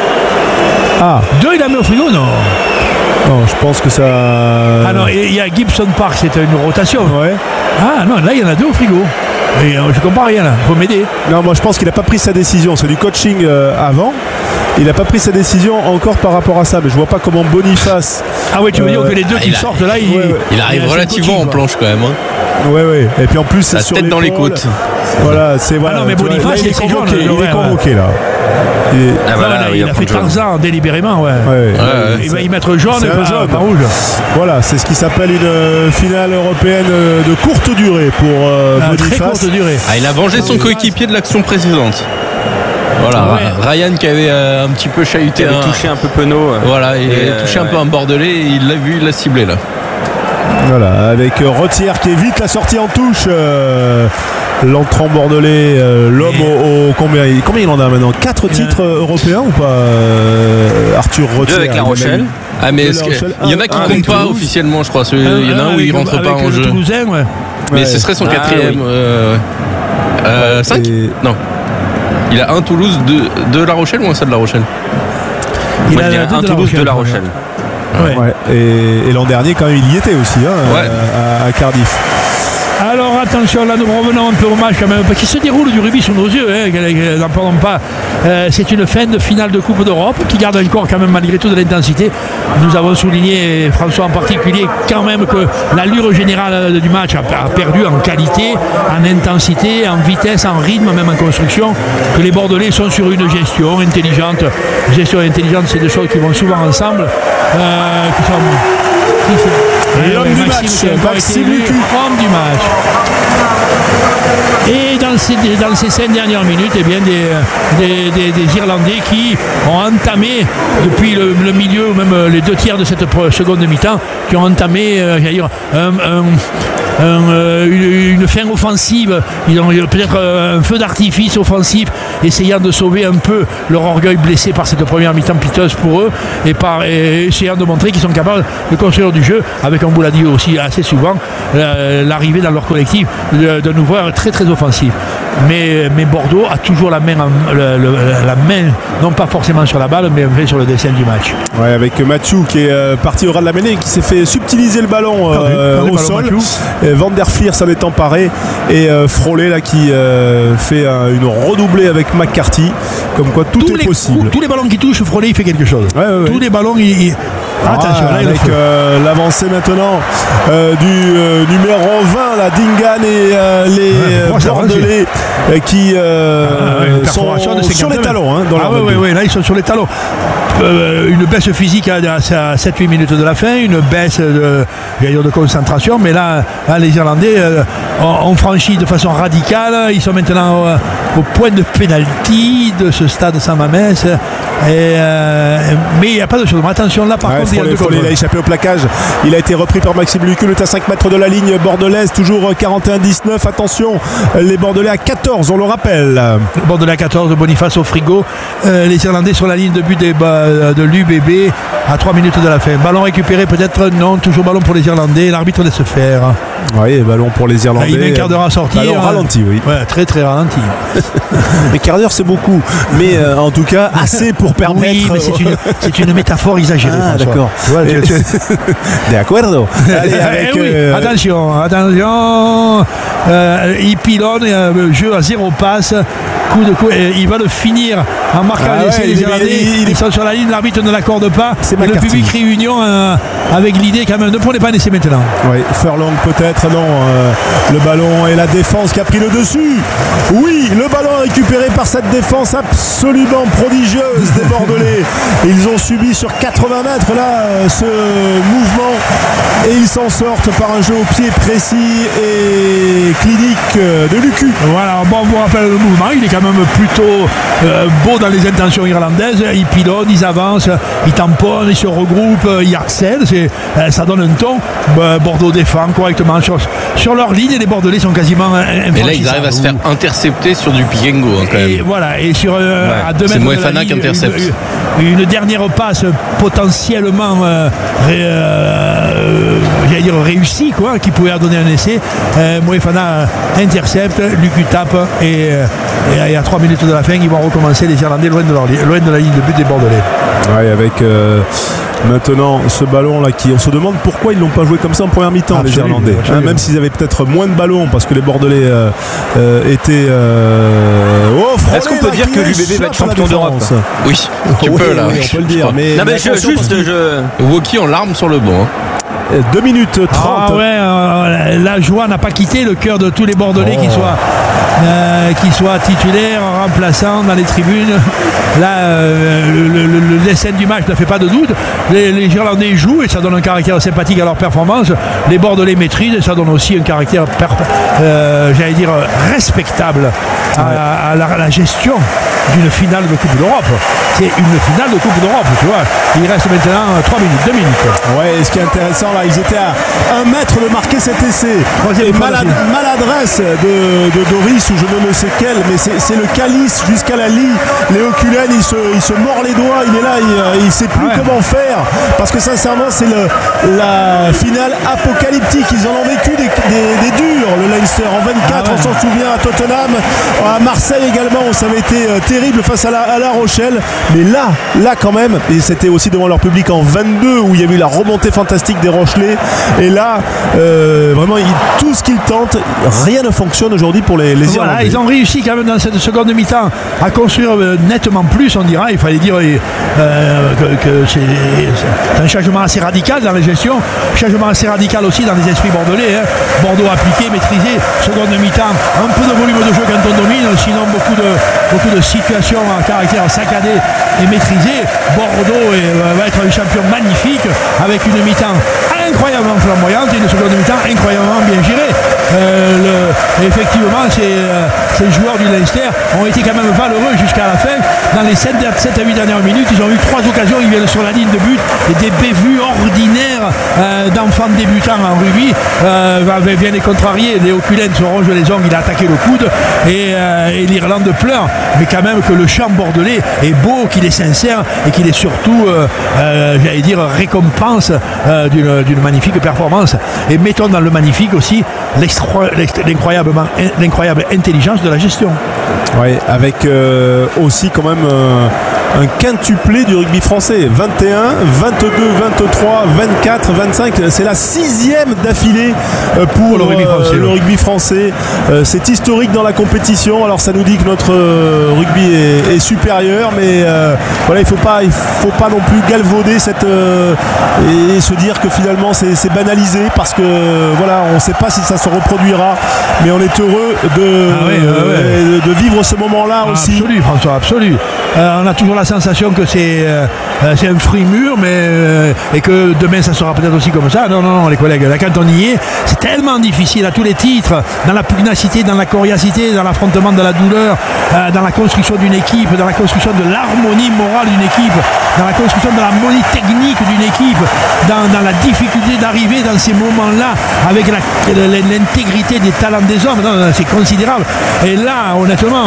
Ah. 2, il a mis au frigo, non? Non, je pense que ça. Ah non, il y a Gibson Park, c'était une rotation. Ouais. Ah non, là il y en a 2 au frigo. Et je comprends rien là, faut m'aider. Non, moi je pense qu'il n'a pas pris sa décision, c'est du coaching avant. Il n'a pas pris sa décision encore par rapport à ça, mais je vois pas comment Boniface. Ah ouais, tu veux dire que les deux qui sortent là, il arrive relativement en planche quand même. Ouais. Et puis en plus, c'est sur tête dans les côtes. Voilà, c'est voilà. Ah non, mais Boniface, il est convoqué là. Il a fait Tarzan délibérément, ouais. Il va y mettre jaune et pas rouge. Voilà, c'est ce qui s'appelle une finale européenne de courte durée pour Boniface. Très courte durée. Il a vengé son coéquipier de l'action précédente. Voilà, Ryan qui avait un petit peu chahuté, il avait touché un peu Penaud. Voilà, il avait touché un peu un Bordelais et il l'a vu, il l'a ciblé là. Voilà, avec Rottière qui évite la sortie en touche. L'entrant bordelais, l'homme au combien il en a maintenant? 4 titres européens ou pas, Arthur Rottière? 2 avec La Rochelle. Ah mais il y en a qui comptent pas officiellement, je crois. Il y en a un où il rentre pas en jeu. Toulousain, mais ce serait son 4e. 5 Non. Il a un Toulouse de La Rochelle ou un seul de La Rochelle? Il a un Toulouse de La Rochelle. Ouais. Et l'an dernier, quand même, il y était aussi à Cardiff. Alors attention, là nous revenons un peu au match quand même, parce qu'il se déroule du rugby sous nos yeux, n'en parlons pas. C'est une fin de finale de Coupe d'Europe qui garde encore quand même malgré tout de l'intensité. Nous avons souligné, François en particulier, quand même que l'allure générale du match a perdu en qualité, en intensité, en vitesse, en rythme, même en construction, que les Bordelais sont sur une gestion intelligente. Gestion intelligente, c'est des choses qui vont souvent ensemble. L'homme du match, Maxime Lucu. Homme du match. Et dans ces 5 dernières minutes, eh bien, des Irlandais qui ont entamé, depuis le milieu ou même les 2 tiers de cette seconde mi-temps, qui ont entamé une fin offensive. Ils ont peut-être un feu d'artifice offensif, essayant de sauver un peu leur orgueil blessé par cette première mi-temps piteuse pour eux, et essayant de montrer qu'ils sont capables de construire du jeu, avec, on vous l'a dit aussi assez souvent, l'arrivée dans leur collectif de nous voir très très offensif. Mais Bordeaux a toujours la main, non pas forcément sur la balle, mais sur le dessin du match. Ouais, avec Mathieu qui est parti au ras de la mêlée, qui s'est fait subtiliser le ballon au sol. Van der Flier s'en est emparé, et Frollet là qui fait une redoublée avec McCarthy, comme quoi tout est possible. Tous les ballons qui touchent, Frollet il fait quelque chose. Tous les ballons attention, là, avec l'avancée maintenant du numéro 20, la Dingan, et les Bordelais qui sont sur les talons dans la là ils sont sur les talons. Une baisse physique à 7-8 minutes de la fin, une baisse de concentration, mais là les Irlandais ont franchi de façon radicale. Ils sont maintenant au point de pénalty de ce stade sans Mamès, mais il n'y a pas de chose. Attention là par contre, il a échappé au plaquage, il a été repris par Maxime Lucu, le à 5 mètres de la ligne bordelaise, toujours 41-19. Attention, les Bordelais à 14, on le rappelle. Bordelais à 14, Boniface au frigo, les Irlandais sur la ligne de but de l'UBB à 3 minutes de la fin. Ballon récupéré peut-être, non, toujours ballon pour les Irlandais, l'arbitre laisse faire. Oui, ballon pour les Irlandais. Il met un quart d'heure à sortir. Ballon ralenti, oui. Ouais, très très ralenti. Mais quart d'heure c'est beaucoup, mais en tout cas assez pour permettre. Oui, mais c'est une métaphore exagérée. Ah d'accord. D'accordo. Allez, avec, attention, il pilonne, jeu à 0 passe. Il va le finir en marquant les Irlandais. Ils sont sur la ligne, l'arbitre ne l'accorde pas. Le public réunion avec l'idée quand même, ne prenez pas un essai maintenant. Oui, Furlong peut-être, non. Le ballon et la défense qui a pris le dessus. Oui, le ballon récupéré par cette défense absolument prodigieuse des Bordelais. Ils ont subi sur 80 mètres là ce mouvement, et ils s'en sortent par un jeu au pied précis et clinique de Lucu. Voilà, bon, on vous rappelle le mouvement, il est quand même plutôt beau dans les intentions irlandaises. Ils pilonnent, ils avancent, ils tamponnent, ils se regroupent, ils accèdent, ça donne un ton. Bordeaux défend correctement sur leur ligne, et les Bordelais sont quasiment infranchissables. Et là ils arrivent à se faire intercepter sur du pick and go quand même. Et voilà, et sur à 2 mètres c'est Moefana qui intercepte. Une dernière passe potentiellement j'allais dire réussie, qui pouvait donner un essai. Moefana intercepte, Lucu tape, et à 3 minutes de la fin ils vont recommencer, les Irlandais loin de la ligne de but des Bordelais. Ouais, avec maintenant ce ballon là on se demande pourquoi ils l'ont pas joué comme ça en première mi-temps. Absolument, les Irlandais, même s'ils avaient peut-être moins de ballons, parce que les Bordelais étaient est-ce qu'on peut dire que l'UBB va être champion d'Europe? Oui, tu peux là. Oui, on peut le dire, mais Woki en larmes sur le banc. 2 minutes 30. La joie n'a pas quitté le cœur de tous les Bordelais, qui soient titulaires, remplaçants dans les tribunes. Là, le dessin du match ne fait pas de doute. Les Irlandais jouent, et ça donne un caractère sympathique à leur performance. Les Bordelais maîtrisent, et ça donne aussi un caractère respectable à la gestion d'une finale de Coupe d'Europe. C'est une finale de Coupe d'Europe, tu vois. Il reste maintenant 3 minutes, 2 minutes. Ouais, et ce qui est intéressant là, ils étaient à 1 mètre de marquer cet essai. Et maladresse de Doris, ou je ne sais quel, mais c'est le calice jusqu'à la lie. Léo Cullen, il se mord les doigts, il est là, il sait plus comment faire, parce que sincèrement c'est la finale apocalyptique. Ils en ont vécu des durs, le Leinster en 24, on s'en souvient, à Tottenham, à Marseille également, ça avait été terrible face à la Rochelle, mais là quand même, et c'était aussi devant leur public en 22 où il y avait eu la remontée fantastique des Rochelais, et là vraiment tout ce qu'ils tentent, rien ne fonctionne aujourd'hui pour les Irlandais. Ils ont réussi quand même dans cette seconde mi-temps à construire nettement plus, on dira. Il fallait dire que c'est un changement assez radical dans la gestion, changement assez radical aussi dans les esprits bordelais. Bordeaux appliqué, maîtrisé, seconde mi-temps, un peu de volume de jeu quand on domine, sinon beaucoup de situations à caractère saccadé et maîtrisé. Bordeaux va être un champion magnifique avec une mi-temps incroyablement flamboyante et une seconde mi-temps incroyablement bien gérée. Effectivement, ces joueurs du Leinster ont été quand même valeureux jusqu'à la fin. Dans les 7 à 8 dernières minutes, ils ont eu 3 occasions, ils viennent sur la ligne de but, et des bévues ordinaires d'enfants débutants en rugby viennent les contrarier. Léo Cullen se ronge les ongles, il a attaqué le coude, et l'Irlande pleure, mais quand même que le chant bordelais est beau, qu'il est sincère et qu'il est surtout j'allais dire récompense d'une magnifique performance. Et mettons dans le magnifique aussi l'incroyable intelligence de la gestion. Oui, avec aussi quand même un quintuplé du rugby français. 21, 22, 23, 24, 25. C'est la 6e d'affilée pour le rugby français. C'est historique dans la compétition. Alors ça nous dit que notre rugby est supérieur, mais voilà, il faut pas non plus galvauder et se dire que finalement c'est banalisé, parce que voilà, on ne sait pas si ça se reproduira, mais on est heureux de vivre ce moment-là aussi. Absolu, François, absolu. On a toujours la sensation que c'est un fruit mûr, et que demain ça sera peut-être aussi comme ça. Non, les collègues, là, quand on y est, c'est tellement difficile à tous les titres, dans la pugnacité, dans la coriacité, dans l'affrontement de la douleur, dans la construction d'une équipe, dans la construction de l'harmonie morale d'une équipe, dans la construction de l'harmonie technique d'une équipe, dans la difficulté d'arriver dans ces moments-là avec l'intégrité des talents des hommes. Non, c'est considérable. Et là, honnêtement,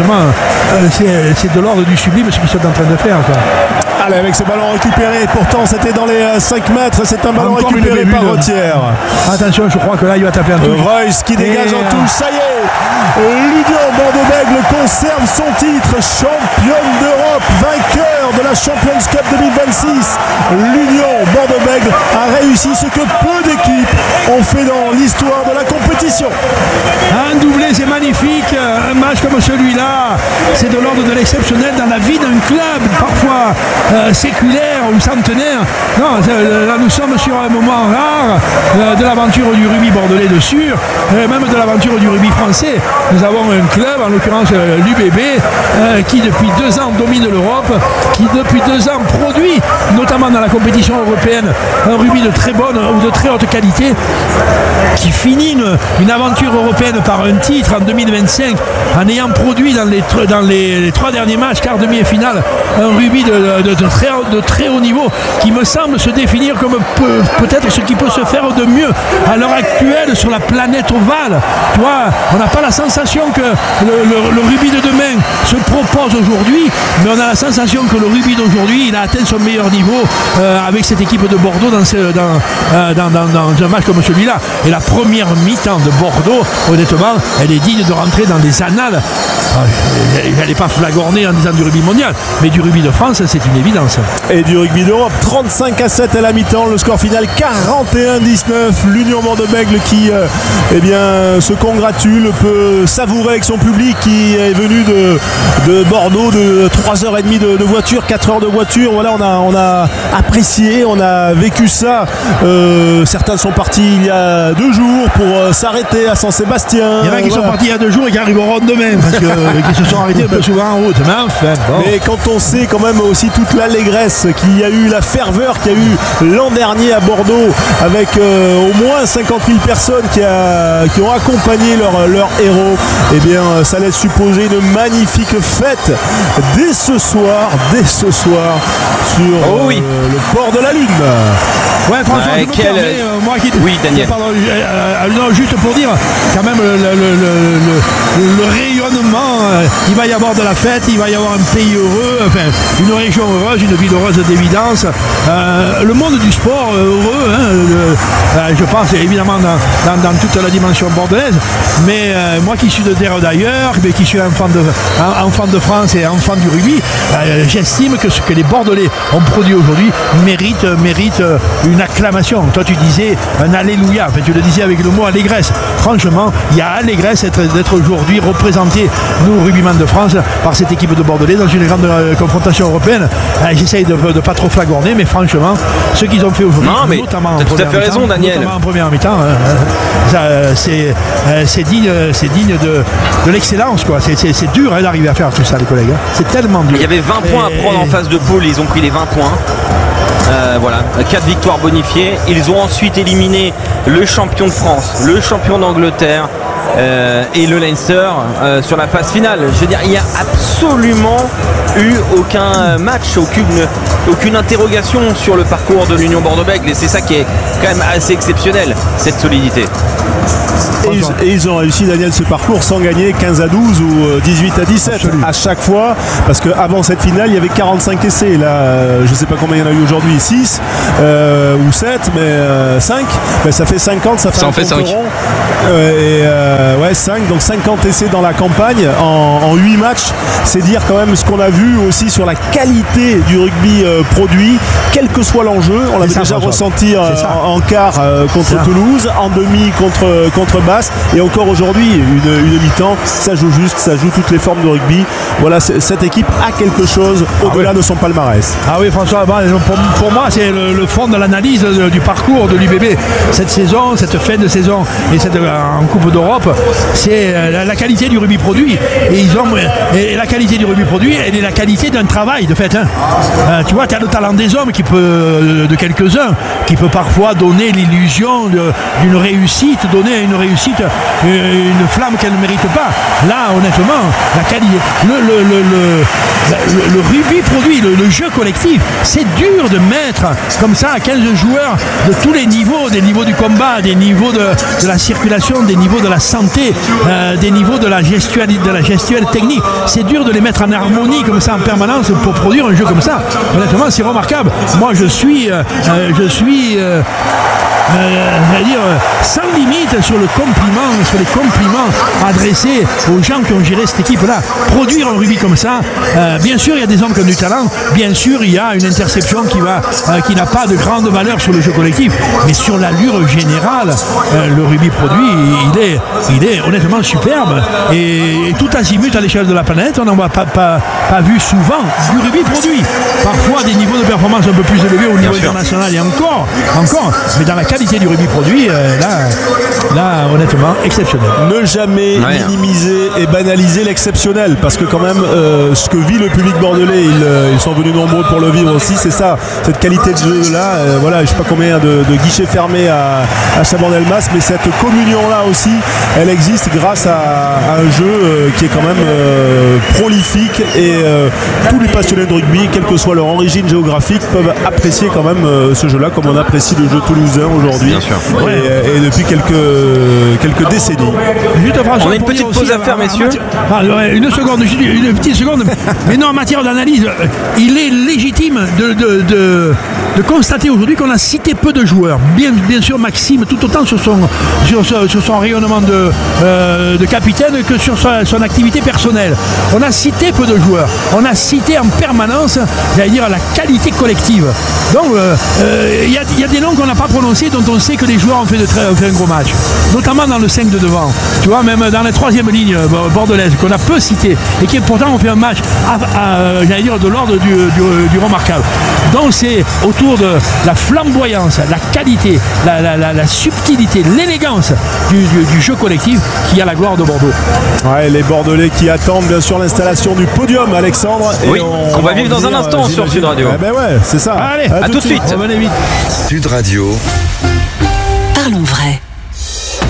c'est de l'ordre du sublime ce qu'ils sont en train de faire, quoi. Allez, avec ce ballon récupéré, pourtant c'était dans les 5 mètres, c'est un ballon récupéré par Rottière. Attention, je crois que là il va taper un touche. Royce qui dégage en touche, ça y est, l'Union Bordeaux-Bègles conserve son titre, championne d'Europe, vainqueur de la Champions Cup 2026. L'Union Bordeaux-Bègles a réussi ce que peu d'équipes ont fait dans l'histoire de la compétition. Un doublé, c'est magnifique. Un match comme celui-là, c'est de l'ordre de l'exceptionnel dans la vie d'un club, parfois séculaire ou centenaire. Non, là nous sommes sur un moment rare de l'aventure du rugby bordelais de sûr, même de l'aventure du rugby français. Nous avons un club, en l'occurrence l'UBB, qui depuis 2 ans domine l'Europe, qui depuis 2 ans produit, notamment dans la compétition européenne, un rugby de très bonne ou de très haute qualité, qui finit une aventure européenne par un titre en 2025, en ayant produit dans les 3 derniers matchs, quart, demi et finale, un rugby de très haut niveau, qui me semble se définir comme peut-être ce qui peut se faire de mieux à l'heure actuelle sur la planète ovale. Tu vois, on n'a pas la sensation que le rugby de demain se propose aujourd'hui, mais on a la sensation que le rugby d'aujourd'hui, il a atteint son meilleur niveau avec cette équipe de Bordeaux dans un match comme celui-là. Et la première mi-temps de Bordeaux, honnêtement, elle est digne de rentrer dans les annales. Elle n'est pas flagornée en disant du rugby mondial, mais du rugby de France, c'est une évidence. Et du rugby d'Europe, 35-7 à la mi-temps, le score final 41-19. L'Union Bordeaux-Bègles qui se congratule, peut savourer avec son public qui est venu de Bordeaux, de 3h30 de voiture, 4 heures de voiture. Voilà, on a apprécié, on a vécu ça. Certains sont partis il y a 2 jours pour s'arrêter à Saint-Sébastien. Il y en a qui sont partis il y a 2 jours et qui arriveront demain, parce qu'ils se sont arrêtés un peu souvent en route. Mais enfin, bon. Mais quand on sait quand même aussi toute l'allégresse qu'il y a eu, la ferveur qu'il y a eu l'an dernier à Bordeaux, avec au moins 50 000 personnes qui ont accompagné leur héros, eh bien ça laisse supposer une magnifique fête dès ce ce soir sur le port de la Lune. Ouais, François, oui, Daniel. Pardon, non, juste pour dire, quand même, le rayonnement, il va y avoir de la fête, il va y avoir un pays heureux, enfin, une région heureuse, une ville heureuse d'évidence. Le monde du sport heureux, je pense évidemment dans toute la dimension bordelaise, mais moi qui suis de terre d'ailleurs, mais qui suis enfant de France et enfant du rugby, j'estime que ce que les Bordelais ont produit aujourd'hui mérite une acclamation. Toi tu disais un alléluia, enfin, tu le disais avec le mot allégresse. Franchement, il y a allégresse d'être aujourd'hui représenté, nous rugbyman de France, par cette équipe de Bordelais dans une grande confrontation européenne. J'essaye de ne pas trop flagorner, mais franchement, ce qu'ils ont fait aujourd'hui, notamment en première mi-temps, raison, Daniel. Notamment en première mi-temps, c'est digne de l'excellence, quoi. C'est dur d'arriver à faire tout ça, les collègues. C'est tellement dur. Il y avait 20 points à prendre en phase de poule, ils ont pris les 20 points. Voilà, 4 victoires bonifiées. Ils ont ensuite éliminé le champion de France, le champion d'Angleterre et le Leinster sur la phase finale. Je veux dire, il n'y a absolument eu aucun match, aucune interrogation sur le parcours de l'Union Bordeaux-Bègles, et c'est ça qui est quand même assez exceptionnel, cette solidité. Et ils ont réussi, Daniel, ce parcours sans gagner 15 à 12 ou 18 à 17 Absolument. À chaque fois, parce qu'avant cette finale il y avait 45 essais. Là, je ne sais pas combien il y en a eu aujourd'hui, 6 ou 7, mais 5, ben, ça fait 50, ça en fait 5 ouais, 5, donc 50 essais dans la campagne en 8 matchs. C'est dire quand même ce qu'on a vu aussi sur la qualité du rugby produit, quel que soit l'enjeu. On l'avait déjà ressenti en quart contre Toulouse, en demi contre Basse, et encore aujourd'hui une mi-temps, ça joue juste, ça joue toutes les formes de rugby. Voilà, cette équipe a quelque chose au-delà de son palmarès. Ah oui, François, pour moi c'est le fond de l'analyse du parcours de l'UBB cette saison, cette fin de saison et cette en Coupe d'Europe, c'est la qualité du rugby produit, et la qualité du rugby produit, elle est la qualité d'un travail de fait, tu vois, tu as le talent des hommes de quelques-uns qui peut parfois donner l'illusion d'une réussite, donner à une réussite une flamme qu'elle ne mérite pas. Là, honnêtement, la qualité, le rugby produit, le jeu collectif, c'est dur de mettre comme ça 15 joueurs de tous les niveaux, des niveaux du combat, des niveaux de la circulation, des niveaux de la santé, des niveaux de la gestuelle technique. C'est dur de les mettre en harmonie comme ça en permanence pour produire un jeu comme ça. Honnêtement, c'est remarquable. Moi, je suis sans limite sur les compliments adressés aux gens qui ont géré cette équipe-là. Produire un rugby comme ça, bien sûr il y a des hommes qui ont du talent, bien sûr il y a une interception qui n'a pas de grande valeur sur le jeu collectif, mais sur l'allure générale, le rugby produit, il est honnêtement superbe, et tout azimut à l'échelle de la planète, on n'en voit pas vu souvent du rugby produit. Parfois des niveaux de performance un peu plus élevés au niveau international, et encore, mais dans la qualité du rugby produit, là honnêtement exceptionnel. Ne jamais minimiser et banaliser l'exceptionnel, parce que quand même ce que vit le public bordelais, ils sont venus nombreux pour le vivre aussi, c'est ça, cette qualité de jeu là, voilà, je sais pas combien de guichets fermés à Chabandelmas, mais cette communion là aussi, elle existe grâce à un jeu qui est quand même prolifique, et tous les passionnés de rugby, quelle que soit leur origine géographique, peuvent apprécier quand même ce jeu là comme on apprécie le jeu toulousain aujourd'hui. Bien sûr. Et depuis quelques décennies. On a une petite pause à faire, messieurs. Une petite seconde. Mais non, en matière d'analyse, il est légitime de constater aujourd'hui qu'on a cité peu de joueurs. Bien sûr, Maxime, tout autant sur son rayonnement de capitaine que sur son activité personnelle. On a cité peu de joueurs. On a cité en permanence, j'allais dire, la qualité collective. Donc, il y a des noms qu'on n'a pas prononcés, dont on sait que les joueurs ont fait un gros match, notamment dans le 5 de devant, tu vois, même dans la troisième ligne bordelaise qu'on a peu cité, et qui pourtant ont fait un match j'allais dire de l'ordre du remarquable. Donc c'est autour de la flamboyance, la qualité, la subtilité, l'élégance du jeu collectif qui a la gloire de Bordeaux. Ouais, les Bordelais qui attendent bien sûr l'installation du podium, Alexandre, et oui, on va vivre dans un instant sur Sud Radio. Ben ouais, c'est ça. Allez, à tout de suite. Sud Radio. Parlons vrai.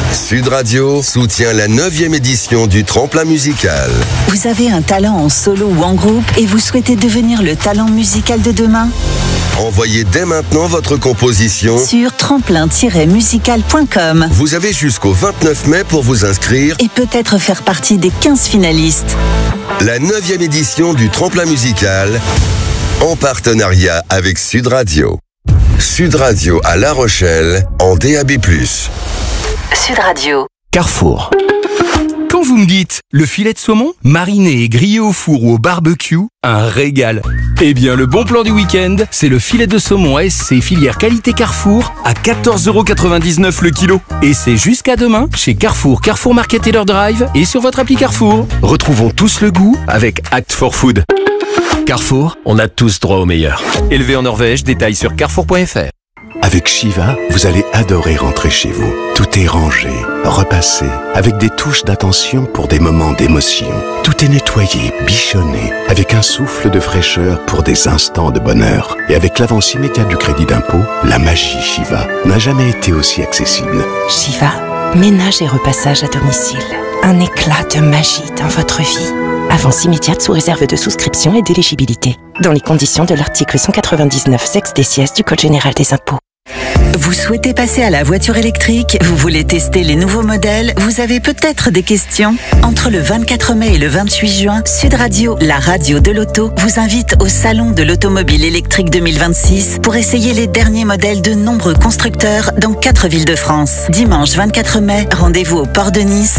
Sud Radio soutient la 9e édition du Tremplin Musical. Vous avez un talent en solo ou en groupe et vous souhaitez devenir le talent musical de demain ? Envoyez dès maintenant votre composition sur tremplin-musical.com. Vous avez jusqu'au 29 mai pour vous inscrire et peut-être faire partie des 15 finalistes. La 9e édition du Tremplin Musical en partenariat avec Sud Radio. Sud Radio à La Rochelle en DAB+. Sud Radio. Carrefour. Quand vous me dites le filet de saumon, mariné et grillé au four ou au barbecue, un régal. Eh bien, le bon plan du week-end, c'est le filet de saumon ASC filière qualité Carrefour à 14,99€ le kilo. Et c'est jusqu'à demain chez Carrefour, Carrefour Market et leur drive et sur votre appli Carrefour. Retrouvons tous le goût avec Act for Food. Carrefour, on a tous droit au meilleur. Élevé en Norvège, détails sur carrefour.fr. Avec Shiva, vous allez adorer rentrer chez vous. Tout est rangé, repassé, avec des touches d'attention pour des moments d'émotion. Tout est nettoyé, bichonné, avec un souffle de fraîcheur pour des instants de bonheur. Et avec l'avance immédiate du crédit d'impôt, la magie Shiva n'a jamais été aussi accessible. Shiva, ménage et repassage à domicile. Un éclat de magie dans votre vie. Avance immédiate sous réserve de souscription et d'éligibilité. Dans les conditions de l'article 199 sexe des sièges du Code général des impôts. Vous souhaitez passer à la voiture électrique ? Vous voulez tester les nouveaux modèles ? Vous avez peut-être des questions ? Entre le 24 mai et le 28 juin, Sud Radio, la radio de l'auto, vous invite au Salon de l'Automobile électrique 2026 pour essayer les derniers modèles de nombreux constructeurs dans 4 villes de France. Dimanche 24 mai, rendez-vous au Port de Nice